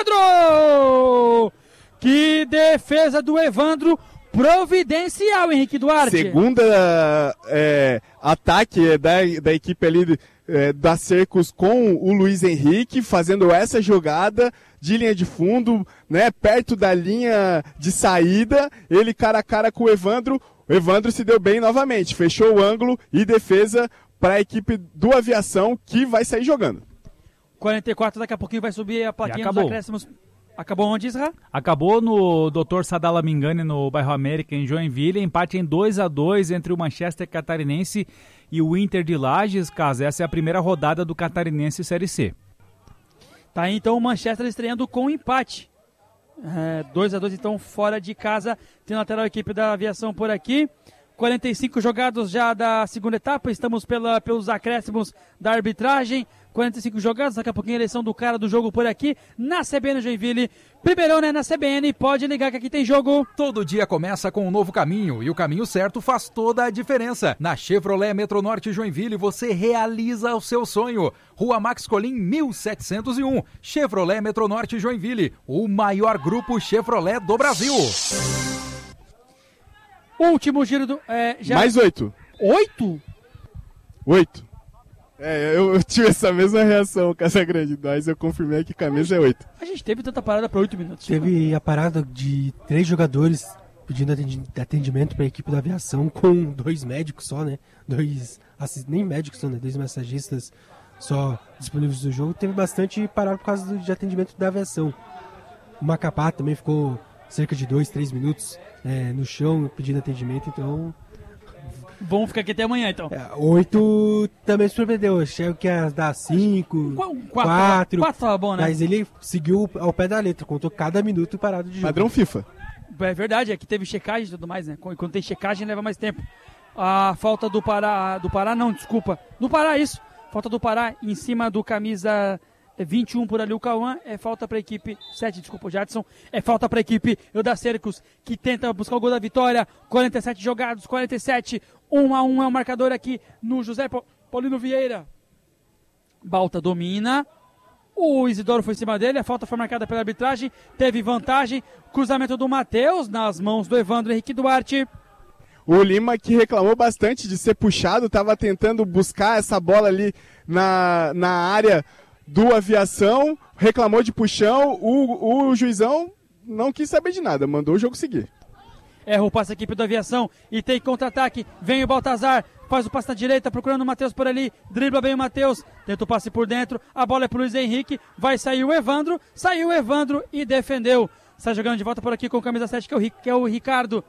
Speaker 1: Evandro! Que defesa do Evandro! Providencial, Henrique Duarte.
Speaker 3: Segunda ataque da equipe ali da Cercos com o Luiz Henrique, fazendo essa jogada de linha de fundo, né, perto da linha de saída, ele cara a cara com o Evandro se deu bem novamente, fechou o ângulo e defesa para a equipe do Aviação, que vai sair jogando.
Speaker 1: 44, daqui a pouquinho vai subir a plaquinha dos acréscimos. Acabou onde, Isra?
Speaker 4: Acabou no Dr. Sadala Mingani, no bairro América, em Joinville. Empate em 2-2 entre o Manchester Catarinense e o Inter de Lages. Caso essa é a primeira rodada do Catarinense Série C.
Speaker 1: Tá aí, então, o Manchester estreando com empate. 2-2, então, fora de casa. Tem lateral equipe da Aviação por aqui. 45 jogados já da segunda etapa. Estamos pelos acréscimos da arbitragem. 45 jogados, daqui a pouquinho a eleição do cara do jogo por aqui, na CBN Joinville. Primeirão, né, na CBN, pode ligar que aqui tem jogo.
Speaker 5: Todo dia começa com um novo caminho, e o caminho certo faz toda a diferença. Na Chevrolet Metronorte Joinville, você realiza o seu sonho. Rua Max Colim, 1701. Chevrolet Metronorte Joinville, o maior grupo Chevrolet do Brasil.
Speaker 1: Último giro do...
Speaker 3: Mais 8.
Speaker 1: 8?
Speaker 3: 8. Eu tive essa mesma reação, Casagrande, mas eu confirmei que camisa é 8.
Speaker 1: A gente teve tanta parada para 8 minutos.
Speaker 2: Teve a parada de 3 jogadores pedindo atendimento para a equipe da Aviação com 2 médicos só, né? Nem médicos só, né? 2 massagistas só disponíveis no jogo, teve bastante parado por causa de atendimento da aviação. O Macapá também ficou cerca de 2-3 minutos no chão pedindo atendimento, então...
Speaker 1: Vamos ficar aqui até amanhã, então.
Speaker 2: 8 também surpreendeu. Achei que ia dar 5, 4.
Speaker 1: 4 tava bom, né?
Speaker 2: Mas ele seguiu ao pé da letra, contou cada minuto parado de jogo.
Speaker 3: Padrão FIFA.
Speaker 1: É verdade, é que teve checagem e tudo mais, né? Quando tem checagem leva mais tempo. A falta do Pará... Do Pará não, desculpa. Do Pará, isso. Falta do Pará em cima do camisa 21 por ali o Cauã. É falta para a equipe... 7, desculpa, o Jadson. É falta para a equipe da Cercos, que tenta buscar o gol da vitória. 47 jogados, 47. 1-1 é o marcador aqui no José Paulino Vieira. Balta domina. O Isidoro foi em cima dele. A falta foi marcada pela arbitragem. Teve vantagem. Cruzamento do Matheus nas mãos do Evandro Henrique Duarte.
Speaker 3: O Lima, que reclamou bastante de ser puxado, estava tentando buscar essa bola ali na área do Aviação. Reclamou de puxão. O juizão não quis saber de nada. Mandou o jogo seguir.
Speaker 1: Erra o passe a equipe da Aviação e tem contra-ataque. Vem o Baltazar, faz o passe na direita, procurando o Matheus por ali. Dribla bem o Matheus, tenta o passe por dentro. A bola é pro Luiz Henrique, vai sair o Evandro. Saiu o Evandro e defendeu. Está jogando de volta por aqui com o camisa 7, que é o Ricardo.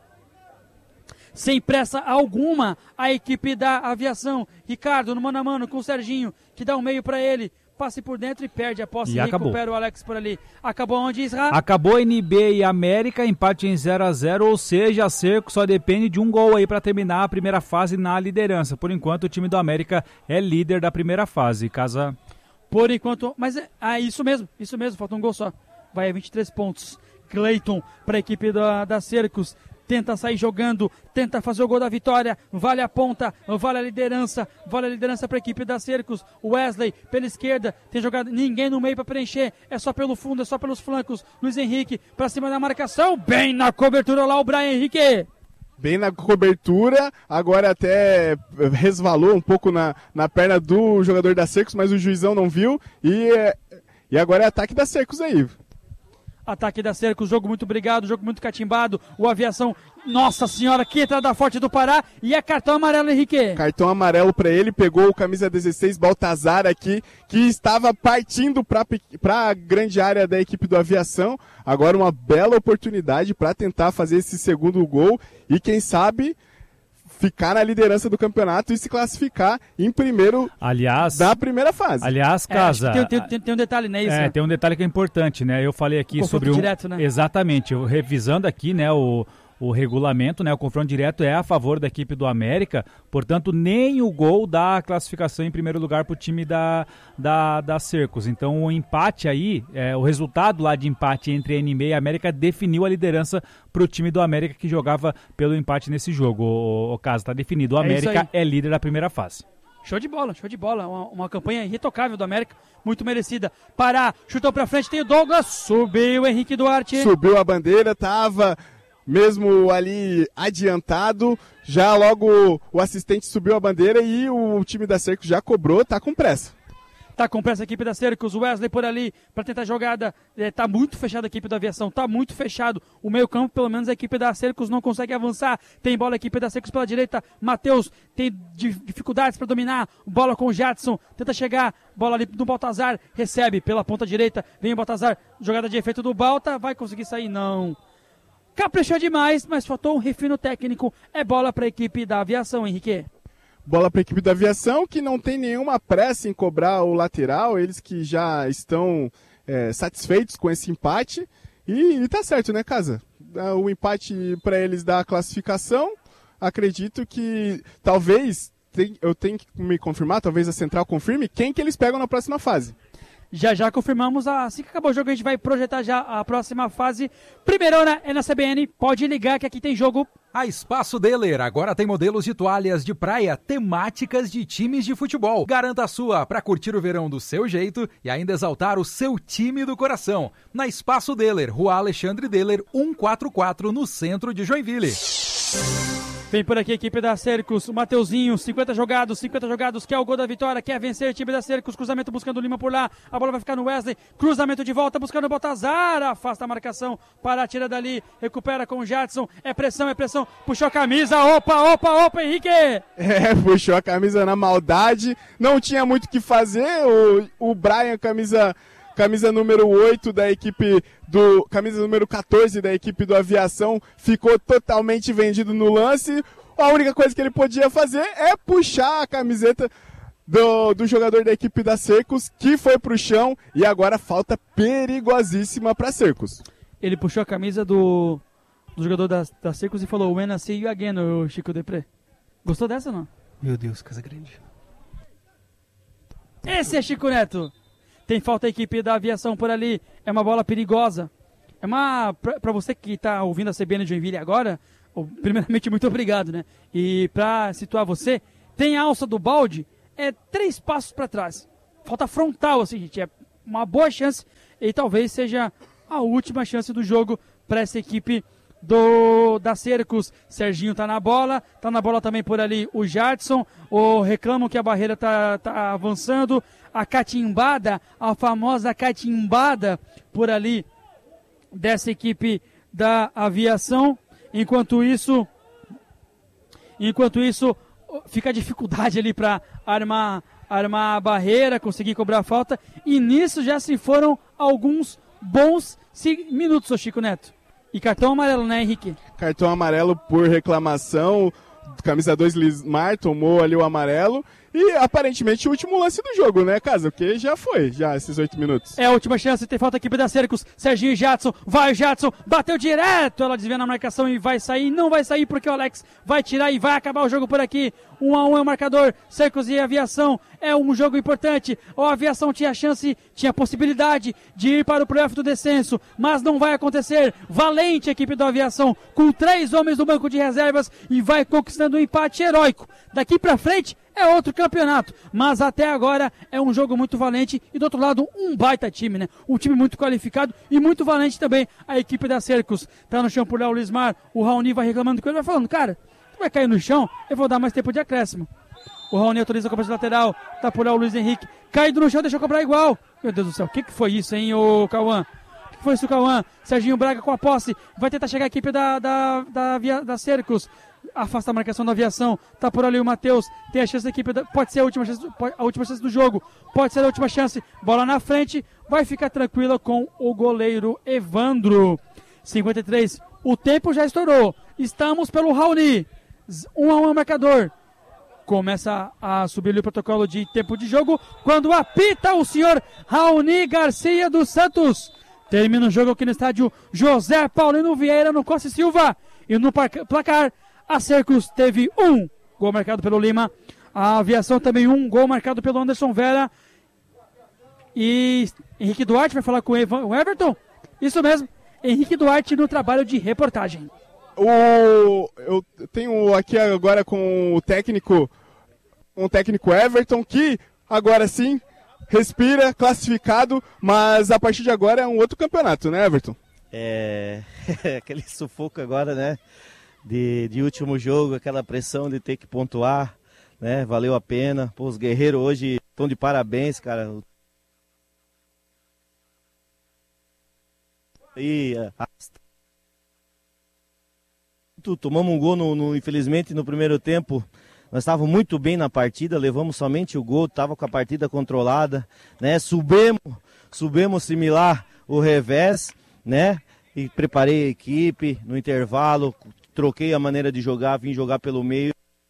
Speaker 1: Sem pressa alguma, a equipe da Aviação. Ricardo no mano a mano com o Serginho, que dá um meio para ele. Passe por dentro e perde a posse e recupera o Alex por ali. Acabou onde, Isra?
Speaker 4: Acabou NB e América, empate em 0-0, ou seja, a Cerco só depende de um gol aí para terminar a primeira fase na liderança. Por enquanto, o time do América é líder da primeira fase. Casa...
Speaker 1: Por enquanto, mas isso mesmo, falta um gol só. Vai a 23 pontos. Cleiton para a equipe da Cercos. Tenta sair jogando, tenta fazer o gol da vitória, vale a ponta, vale a liderança para a equipe da Cercos. Wesley pela esquerda, tem jogado ninguém no meio para preencher, é só pelo fundo, é só pelos flancos. Luiz Henrique para cima da marcação, bem na cobertura lá o Brian Henrique.
Speaker 3: Bem na cobertura, agora até resvalou um pouco na perna do jogador da Cercos, mas o juizão não viu e agora é ataque da Cercos aí.
Speaker 1: Ataque da Cercos, jogo muito brigado, jogo muito catimbado. O Aviação, nossa senhora, que entrada forte do Pará. E é cartão amarelo, Henrique.
Speaker 3: Cartão amarelo para ele, pegou o camisa 16, Baltazar aqui, que estava partindo para a grande área da equipe do Aviação. Agora uma bela oportunidade para tentar fazer esse segundo gol e quem sabe ficar na liderança do campeonato e se classificar em primeiro da primeira fase.
Speaker 4: Aliás, Casa...
Speaker 1: Tem um detalhe, né? Isso,
Speaker 4: tem um detalhe que é importante, né? Eu falei aqui sobre
Speaker 1: direto, né?
Speaker 4: Exatamente. Eu, revisando aqui, né, o regulamento, né? O confronto direto é a favor da equipe do América, portanto, nem o gol dá a classificação em primeiro lugar para o time da Cercos. Então, o empate aí, o resultado lá de empate entre NB e América definiu a liderança para o time do América que jogava pelo empate nesse jogo. O caso está definido. O América é líder da primeira fase.
Speaker 1: Show de bola. Uma campanha irretocável do América, muito merecida. Pará, chutou pra frente, tem o Douglas, subiu o Henrique Duarte.
Speaker 3: Subiu a bandeira, tava mesmo ali adiantado, já logo o assistente subiu a bandeira e o time da Cercos já cobrou, tá com pressa.
Speaker 1: Tá com pressa a equipe da Cercos, o Wesley por ali para tentar a jogada, tá muito fechada a equipe da Aviação, tá muito fechado, o meio campo, pelo menos a equipe da Cercos não consegue avançar, tem bola a equipe da Cercos pela direita, Matheus tem dificuldades para dominar, bola com o Jadson, tenta chegar, bola ali do Baltazar, recebe pela ponta direita, vem o Baltazar, jogada de efeito do Balta, vai conseguir sair? Não. Caprichou demais, mas faltou um refino técnico, é bola para a equipe da Aviação, Henrique.
Speaker 3: Bola para a equipe da Aviação, que não tem nenhuma pressa em cobrar o lateral, eles que já estão satisfeitos com esse empate. E tá certo, né, Casa? O empate para eles dá a classificação. Acredito que talvez, eu tenho que me confirmar, talvez a Central confirme, quem que eles pegam na próxima fase.
Speaker 1: Já confirmamos, assim que acabar o jogo a gente vai projetar já a próxima fase. Primeirona é na CBN, pode ligar que aqui tem jogo.
Speaker 5: A Espaço Deler agora tem modelos de toalhas de praia temáticas de times de futebol. Garanta a sua para curtir o verão do seu jeito e ainda exaltar o seu time do coração. Na Espaço Deler, Rua Alexandre Deler, 144, no centro de Joinville.
Speaker 1: Vem por aqui a equipe da Cercos, o Mateuzinho, 50 jogados, quer o gol da vitória, quer vencer a time da Cercos, cruzamento buscando o Lima por lá, a bola vai ficar no Wesley, cruzamento de volta buscando o Baltazar, afasta a marcação para tirar dali, recupera com o Jadson, é pressão, puxou a camisa, opa, Henrique!
Speaker 3: Puxou a camisa na maldade, não tinha muito o que fazer, o Brian, camisa número 8 da equipe camisa número 14 da equipe do Aviação, ficou totalmente vendido no lance. A única coisa que ele podia fazer é puxar a camiseta do jogador da equipe da Cercos, que foi pro chão, e agora falta perigosíssima para Cercos.
Speaker 1: Ele puxou a camisa do jogador da Cercos e falou: "When I see you again", o Chico Depré. Gostou dessa ou não?
Speaker 2: Meu Deus, Casagrande.
Speaker 1: Esse é Chico Neto. Tem falta a equipe da Aviação por ali. É uma bola perigosa. Pra você que tá ouvindo a CBN de Joinville agora, primeiramente, muito obrigado, né? E pra situar você, tem a alça do balde, 3 passos pra trás. Falta frontal, assim, gente. É uma boa chance e talvez seja a última chance do jogo pra essa equipe da Cercos. Serginho tá na bola também por ali o Jadson. Reclamam que a barreira tá avançando. A catimbada, a famosa catimbada por ali dessa equipe da Aviação. Enquanto isso fica a dificuldade ali para armar a barreira, conseguir cobrar a falta. E nisso já se foram alguns bons minutos, ô Chico Neto. E cartão amarelo, né, Henrique?
Speaker 3: Cartão amarelo por reclamação. Camisa 2, Lismar, tomou ali o amarelo. E aparentemente o último lance do jogo, né, Casa? Porque já foi, esses 8 minutos.
Speaker 1: É a última chance, tem falta a equipe da Cercos. Serginho e Jadson, vai o Jadson, bateu direto, ela desvia na marcação e vai sair. Não vai sair porque o Alex vai tirar e vai acabar o jogo por aqui. 1-1 é o marcador, Cercos e Aviação. É um jogo importante. A Aviação tinha a possibilidade de ir para o playoff do descenso, mas não vai acontecer. Valente a equipe da Aviação, com 3 homens no banco de reservas e vai conquistando um empate heróico. Daqui pra frente é outro campeonato, mas até agora é um jogo muito valente e do outro lado um baita time, né? Um time muito qualificado e muito valente também. A equipe da Cercos tá no chão por lá, o Lismar, o Raoni vai reclamando com ele, vai falando: "Cara, tu vai cair no chão, eu vou dar mais tempo de acréscimo." O Raoni autoriza a cobrança lateral, tá por lá o Luiz Henrique, caído no chão, deixou cobrar igual. Meu Deus do céu, o que foi isso, hein, ô Cauã? O que foi isso, Cauã? Serginho Braga com a posse, vai tentar chegar a equipe da Cercos. Afasta a marcação da Aviação, tá por ali o Matheus, tem a chance da equipe, pode ser a última chance do jogo, pode ser a última chance, bola na frente, vai ficar tranquila com o goleiro Evandro. 53, o tempo já estourou, estamos pelo Raoni, 1-1 é o marcador. Começa a subir ali o protocolo de tempo de jogo, quando apita o senhor Raoni Garcia dos Santos. Termina o jogo aqui no estádio José Paulino Vieira, no Costa e Silva, e no placar, a Cercos teve 1 gol marcado pelo Lima, a Aviação também 1 gol marcado pelo Anderson Vera. E Henrique Duarte vai falar com o Everton? Isso mesmo, Henrique Duarte no trabalho de reportagem.
Speaker 3: Eu tenho aqui agora com o técnico Everton, que agora sim respira, classificado, mas a partir de agora é um outro campeonato, né, Everton?
Speaker 7: Aquele sufoco agora, né? De último jogo, aquela pressão de ter que pontuar, né? Valeu a pena. Pô, os guerreiros hoje estão de parabéns, cara. E tomamos um gol, infelizmente, no primeiro tempo. Nós estávamos muito bem na partida, levamos somente o gol, estava com a partida controlada, né? Subimos similar o revés, né? E preparei a equipe no intervalo. Troquei a maneira de jogar, vim jogar pelo meio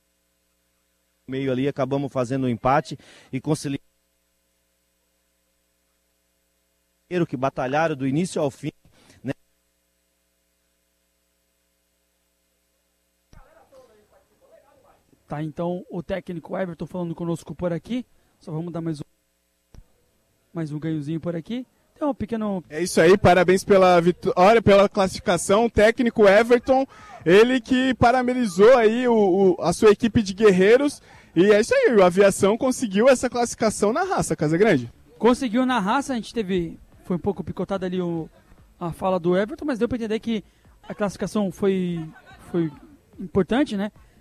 Speaker 7: ali, acabamos fazendo um empate e conciliando que batalharam do início ao fim, né?
Speaker 1: Tá, então o técnico Everton falando conosco por aqui. Só vamos dar mais um ganhozinho por aqui. Então, pequeno...
Speaker 3: É isso aí, parabéns pela vitória, pela classificação. Técnico Everton, ele que parabenizou aí a sua equipe de guerreiros. E é isso aí, a Aviação conseguiu essa classificação na raça, Casagrande.
Speaker 1: Conseguiu na raça, a gente foi um pouco picotada ali a fala do Everton, mas deu para entender que a classificação foi importante, né?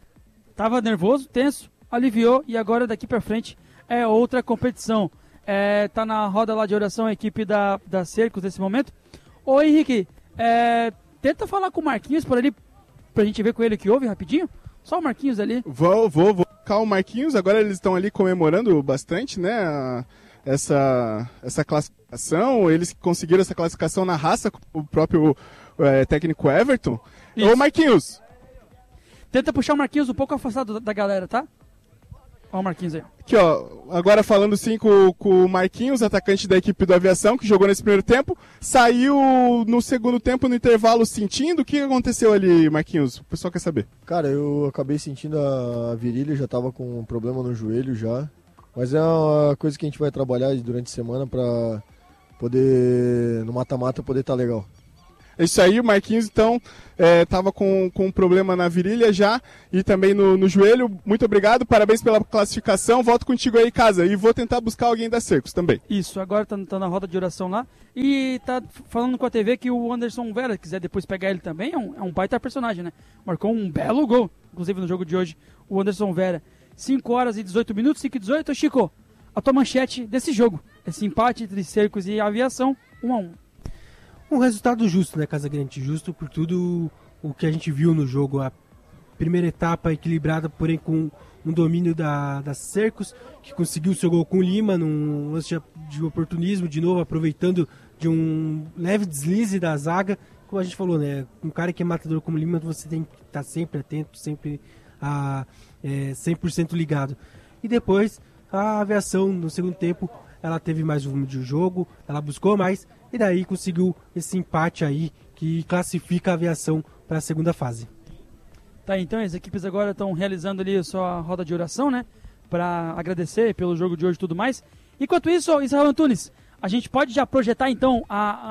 Speaker 1: Tava nervoso, tenso, aliviou e agora daqui pra frente é outra competição. Tá na roda lá de oração a equipe da Cercos nesse momento. Ô Henrique, tenta falar com o Marquinhos por ali, pra gente ver com ele o que houve rapidinho. Só o Marquinhos ali.
Speaker 3: Vou colocar o Marquinhos, agora eles estão ali comemorando bastante, né, essa classificação. Eles conseguiram essa classificação na raça com o próprio técnico Everton. Isso. Ô Marquinhos!
Speaker 1: Tenta puxar o Marquinhos um pouco afastado da galera, tá? Olha o Marquinhos aí.
Speaker 3: Aqui, ó, agora falando sim com o Marquinhos, atacante da equipe do Aviação, que jogou nesse primeiro tempo, saiu no segundo tempo no intervalo sentindo. O que aconteceu ali, Marquinhos? O pessoal quer saber.
Speaker 8: Cara, eu acabei sentindo a virilha, já tava com um problema no joelho já, mas é uma coisa que a gente vai trabalhar durante a semana pra poder, no mata-mata, poder estar legal.
Speaker 3: É isso aí, o Marquinhos então estava com um problema na virilha já e também no joelho. Muito obrigado, parabéns pela classificação. Volto contigo aí, Casa, e vou tentar buscar alguém da Cercos também.
Speaker 1: Isso, agora tá na roda de oração lá e tá falando com a TV que o Anderson Vera, se quiser depois pegar ele também, é um baita personagem, né? Marcou um belo gol, inclusive no jogo de hoje, o Anderson Vera. 5 horas e 18 minutos, 5 e 18. Chico, a tua manchete desse jogo, esse empate entre Cercos e Aviação, 1-1.
Speaker 2: Um resultado justo, né, Casagrande? Justo por tudo o que a gente viu no jogo. A primeira etapa equilibrada, porém com um domínio da Cercos, que conseguiu o seu gol com o Lima, num lance de oportunismo, de novo, aproveitando de um leve deslize da zaga. Como a gente falou, né, um cara que é matador como o Lima, você tem que estar sempre atento, sempre 100% ligado. E depois, a Aviação, no segundo tempo, ela teve mais volume de jogo, ela buscou mais, e daí conseguiu esse empate aí que classifica a Aviação para a segunda fase.
Speaker 1: Tá, então as equipes agora estão realizando ali a sua roda de oração, né? Para agradecer pelo jogo de hoje e tudo mais. Enquanto isso, Israel Antunes, a gente pode já projetar então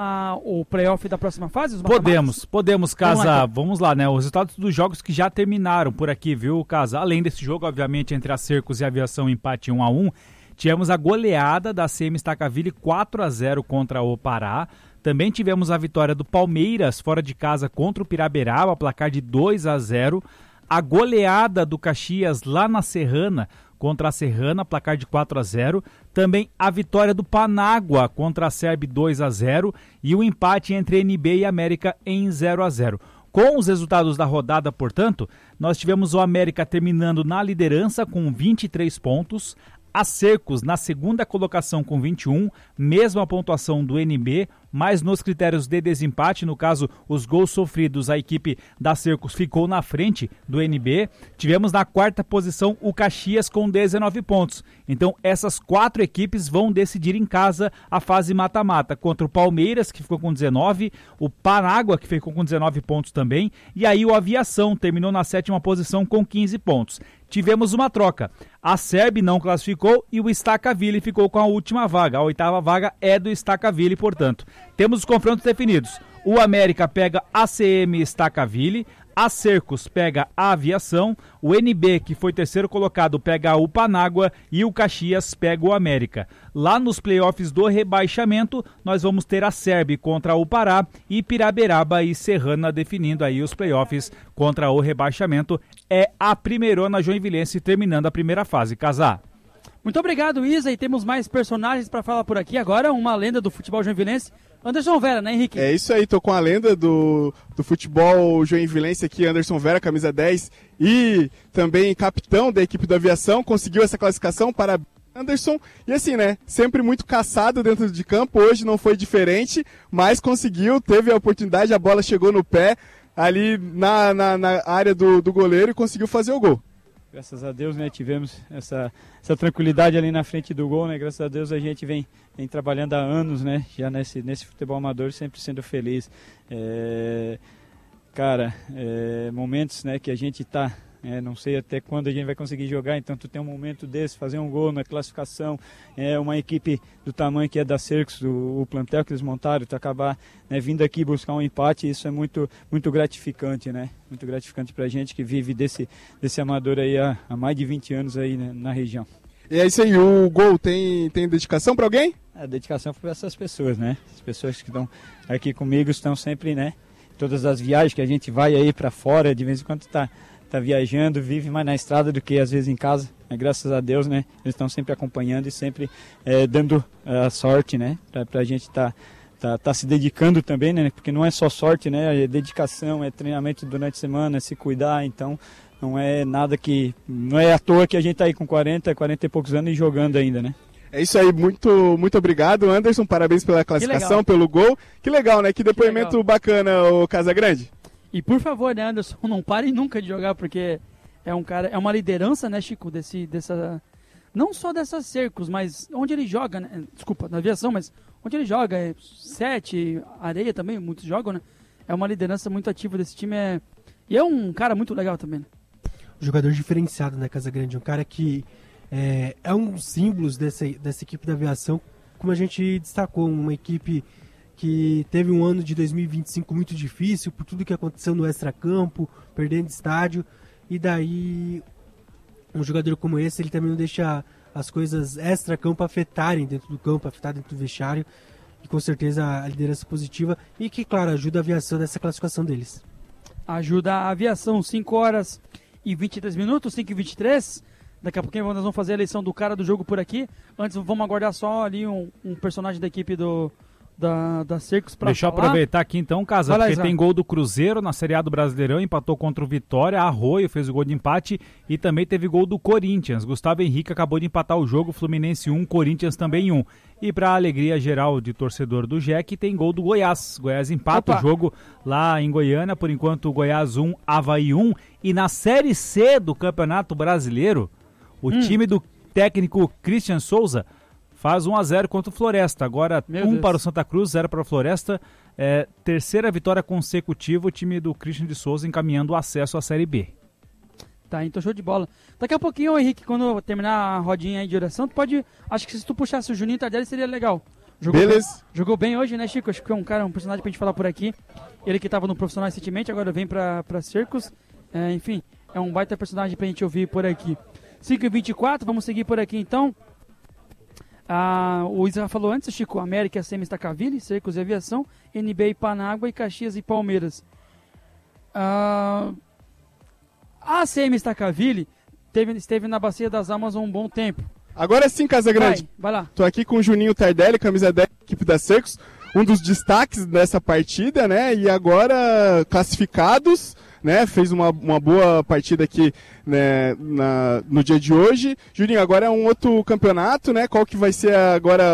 Speaker 1: o playoff da próxima fase?
Speaker 4: Podemos, Casa. Vamos lá, né? Os resultados dos jogos que já terminaram por aqui, viu, Casa? Além desse jogo, obviamente, entre a Cercos e a Aviação, empate 1-1. Tivemos a goleada da CM Stacaville 4-0 contra o Pará. Também tivemos a vitória do Palmeiras fora de casa contra o Piraberaba, placar de 2-0. A goleada do Caxias lá na Serrana contra a Serrana, placar de 4-0. Também a vitória do Panágua contra a Serb 2-0. E o empate entre NB e América em 0-0. Com os resultados da rodada, portanto, nós tivemos o América terminando na liderança com 23 pontos. A Cercos na segunda colocação com 21, mesma pontuação do NB, mas nos critérios de desempate, no caso, os gols sofridos, a equipe da Cercos ficou na frente do NB. Tivemos na quarta posição o Caxias com 19 pontos. Então, essas 4 equipes vão decidir em casa a fase mata-mata, contra o Palmeiras, que ficou com 19, o Panágua, que ficou com 19 pontos também, e aí o Aviação terminou na sétima posição com 15 pontos. Tivemos uma troca. A Serb não classificou e o Stacaville ficou com a última vaga. A 8ª vaga é do Stacaville, portanto. Temos os confrontos definidos. O América pega a CM Stacaville, a Cercos pega a Aviação, o NB, que foi terceiro colocado, pega o Panágua e o Caxias pega o América. Lá nos playoffs do rebaixamento, nós vamos ter a Serb contra o Pará e Piraberaba e Serrana definindo aí os playoffs contra o rebaixamento. É a primeirona joinvilense terminando a primeira fase. Casar.
Speaker 1: Muito obrigado, Isa, e temos mais personagens para falar por aqui. Agora, uma lenda do futebol joinvilense, Anderson Vera, né, Henrique?
Speaker 3: É isso aí, tô com a lenda do futebol joinvilense aqui, Anderson Vera, camisa 10, e também capitão da equipe da Aviação, conseguiu essa classificação para Anderson, e assim, né, sempre muito caçado dentro de campo, hoje não foi diferente, mas conseguiu, teve a oportunidade, a bola chegou no pé, ali na área do goleiro e conseguiu fazer o gol.
Speaker 9: Graças a Deus, né, tivemos essa tranquilidade ali na frente do gol, né, graças a Deus a gente vem trabalhando há anos, né, já nesse futebol amador, sempre sendo feliz. Momentos, né, que a gente tá, não sei até quando a gente vai conseguir jogar, então tu tem um momento desse, fazer um gol na classificação, uma equipe do tamanho que é da Cercos, o plantel que eles montaram, tu acabar, né, vindo aqui buscar um empate, isso é muito, muito gratificante, né, muito gratificante pra gente que vive desse amador aí há mais de 20 anos aí, né, na região.
Speaker 3: E é isso aí, o gol tem dedicação pra alguém?
Speaker 9: A dedicação para essas pessoas, né, as pessoas que estão aqui comigo estão sempre, né, todas as viagens que a gente vai aí pra fora, de vez em quando tá tá viajando, vive mais na estrada do que às vezes em casa. Graças a Deus, né? Eles estão sempre acompanhando e sempre dando a sorte, né? Pra gente tá se dedicando também, né? Porque não é só sorte, né? É dedicação, é treinamento durante a semana, é se cuidar, então não é nada que... Não é à toa que a gente tá aí com 40 e poucos anos e jogando ainda, né?
Speaker 3: É isso aí, muito, muito obrigado, Anderson, parabéns pela classificação, pelo gol. Que legal, né? Que depoimento bacana, o Casagrande.
Speaker 1: E por favor, né, Anderson, não parem nunca de jogar, porque é um cara, é uma liderança, né, Chico, não só dessas cercos, mas onde ele joga, né? Desculpa, na aviação, mas onde ele joga, 7, areia também, muitos jogam, né? É uma liderança muito ativa desse time, e é um cara muito legal também, né?
Speaker 2: Um jogador diferenciado, né, Casagrande? Um cara que é um dos símbolos dessa equipe da aviação, como a gente destacou, uma equipe que teve um ano de 2025 muito difícil, por tudo que aconteceu no extracampo, perdendo estádio, e daí um jogador como esse, ele também não deixa as coisas extra-campo afetarem dentro do campo, afetar dentro do vestiário, e com certeza a liderança positiva, e que, claro, ajuda a aviação nessa classificação deles.
Speaker 1: Ajuda a aviação, 5 horas e 23 minutos, 5h23. Daqui a pouquinho nós vamos fazer a eleição do cara do jogo por aqui. Antes vamos aguardar só ali um personagem da equipe da Cercos para
Speaker 4: Deixa eu aproveitar aqui então, Casa, porque
Speaker 1: Exato.
Speaker 4: tem gol do Cruzeiro na Série A do Brasileirão, empatou contra o Vitória, Arroio fez o gol de empate e também teve gol do Corinthians. Gustavo Henrique acabou de empatar o jogo, Fluminense 1, Corinthians também 1. E para a alegria geral de torcedor do Jack, tem gol do Goiás. Goiás empata o jogo lá em Goiânia, por enquanto Goiás 1, Avaí 1. E na Série C do Campeonato Brasileiro, o time do técnico Christian Souza faz 1-0 contra o Floresta. Agora 1 para o Santa Cruz, 0 para o Floresta. Terceira vitória consecutiva, o time do Christian de Souza encaminhando o acesso à Série B.
Speaker 1: Tá, então show de bola. Daqui a pouquinho, Henrique, quando terminar a rodinha aí de oração, tu pode... Acho que se tu puxasse o Juninho Tardelli seria legal. Jogou bem hoje, né, Chico? Acho que é um personagem pra gente falar por aqui. Ele que tava no Profissional recentemente, agora vem pra Cercos. Enfim, é um baita personagem pra gente ouvir por aqui. 5h24, vamos seguir por aqui então. O Isa falou antes, Chico, América, CM Stacaville, Cercos e Aviação, NBA Panágua e Caxias e Palmeiras. A CM Stacaville esteve na Bacia das Almas há um bom tempo.
Speaker 3: Agora sim, Casagrande.
Speaker 1: Vai lá.
Speaker 3: Tô aqui com o Juninho Tardelli, camisa 10 da equipe da Cercos, um dos destaques dessa partida, né? E agora classificados, né? Fez uma boa partida aqui, né, no dia de hoje. Juninho, agora é um outro campeonato, né? Qual que vai ser agora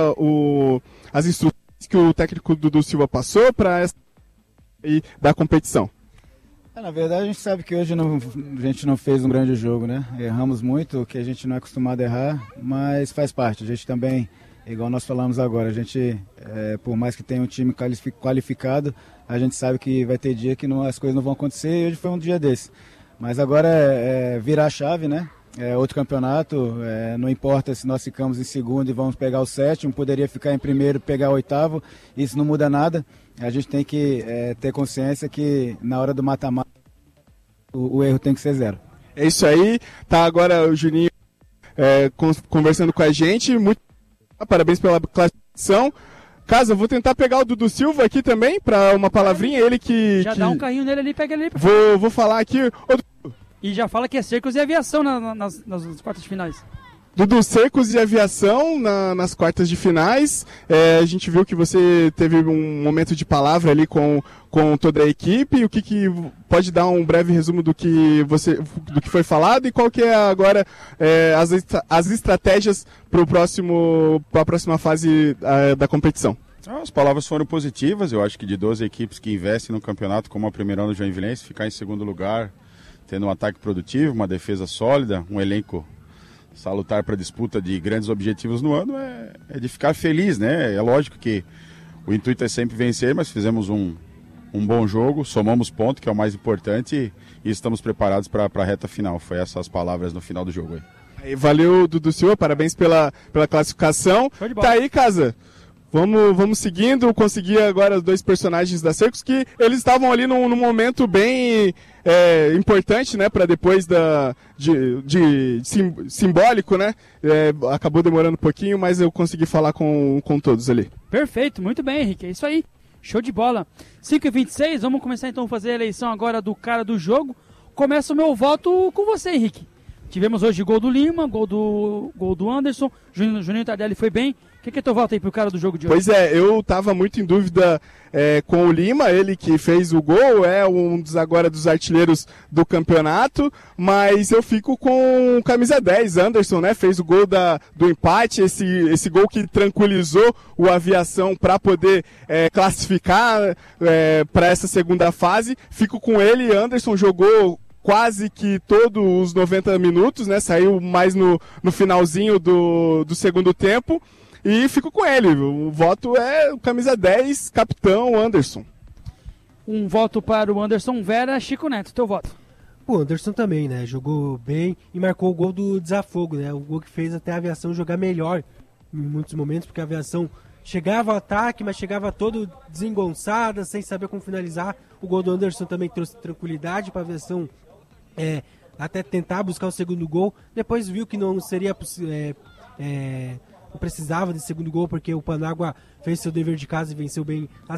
Speaker 3: as instruções que o técnico Dudu Silva passou para essa e da competição?
Speaker 10: Na verdade, a gente sabe que hoje a gente não fez um grande jogo, né? Erramos muito, que a gente não é acostumado a errar, mas faz parte. A gente também, igual nós falamos agora, a gente, por mais que tenha um time qualificado, a gente sabe que vai ter dia que as coisas não vão acontecer, e hoje foi um dia desse. Mas agora é virar a chave, né? É outro campeonato, não importa se nós ficamos em segundo e vamos pegar o sétimo, poderia ficar em primeiro e pegar o oitavo, isso não muda nada. A gente tem que ter consciência que na hora do mata-mata o erro tem que ser 0.
Speaker 3: É isso aí, tá agora o Juninho conversando com a gente, muito parabéns pela classificação. Casa, eu vou tentar pegar o Dudu Silva aqui também, para uma palavrinha, ele que...
Speaker 1: Já dá um carrinho nele ali, pega ele ali.
Speaker 3: Vou falar aqui...
Speaker 1: E já fala que é Cercos e Aviação nas quartas de finais.
Speaker 3: Dudu, Cercos e Aviação nas quartas de finais. A gente viu que você teve um momento de palavra ali com toda a equipe. O que pode dar um breve resumo do que foi falado e qual que é agora as estratégias para a próxima fase da competição?
Speaker 11: As palavras foram positivas. Eu acho que de 12 equipes que investem no campeonato, como a Primeirão do Joinvilense, ficar em segundo lugar, tendo um ataque produtivo, uma defesa sólida, um elenco salutar para a disputa de grandes objetivos no ano, é de ficar feliz, né? É lógico que o intuito é sempre vencer, mas fizemos um bom jogo, somamos ponto, que é o mais importante, e estamos preparados para a reta final. Foi essas palavras no final do jogo aí.
Speaker 3: Valeu, Dudu Silva, parabéns pela classificação. Tá aí, Casa. Vamos seguindo, consegui agora os 2 personagens da Cercos, que eles estavam ali num momento bem importante, né, para depois simbólico, né, acabou demorando um pouquinho, mas eu consegui falar com todos ali.
Speaker 1: Perfeito, muito bem, Henrique, é isso aí, show de bola. 5h26, vamos começar então a fazer a eleição agora do cara do jogo, começo o meu voto com você, Henrique. Tivemos hoje gol do Lima, gol do Anderson, Juninho Tardelli foi bem. O que é teu voto aí pro cara do jogo de hoje?
Speaker 3: Pois é, eu tava muito em dúvida com o Lima, ele que fez o gol, é um dos artilheiros do campeonato, mas eu fico com o camisa 10, Anderson, né? Fez o gol do empate, esse gol que tranquilizou o Aviação para poder classificar para essa segunda fase. Fico com ele, Anderson jogou quase que todos os 90 minutos, né? Saiu mais no finalzinho do segundo tempo. E fico com ele. O voto é o camisa 10, capitão Anderson.
Speaker 1: Um voto para o Anderson Vera. Chico Neto, teu voto.
Speaker 2: O Anderson também, né? Jogou bem e marcou o gol do desafogo, né? O gol que fez até a Aviação jogar melhor em muitos momentos, porque a Aviação chegava ao ataque, mas chegava todo desengonçada, sem saber como finalizar. O gol do Anderson também trouxe tranquilidade para a Aviação até tentar buscar o segundo gol. Depois viu que não seria não precisava de segundo gol, porque o Panágua fez seu dever de casa e venceu bem a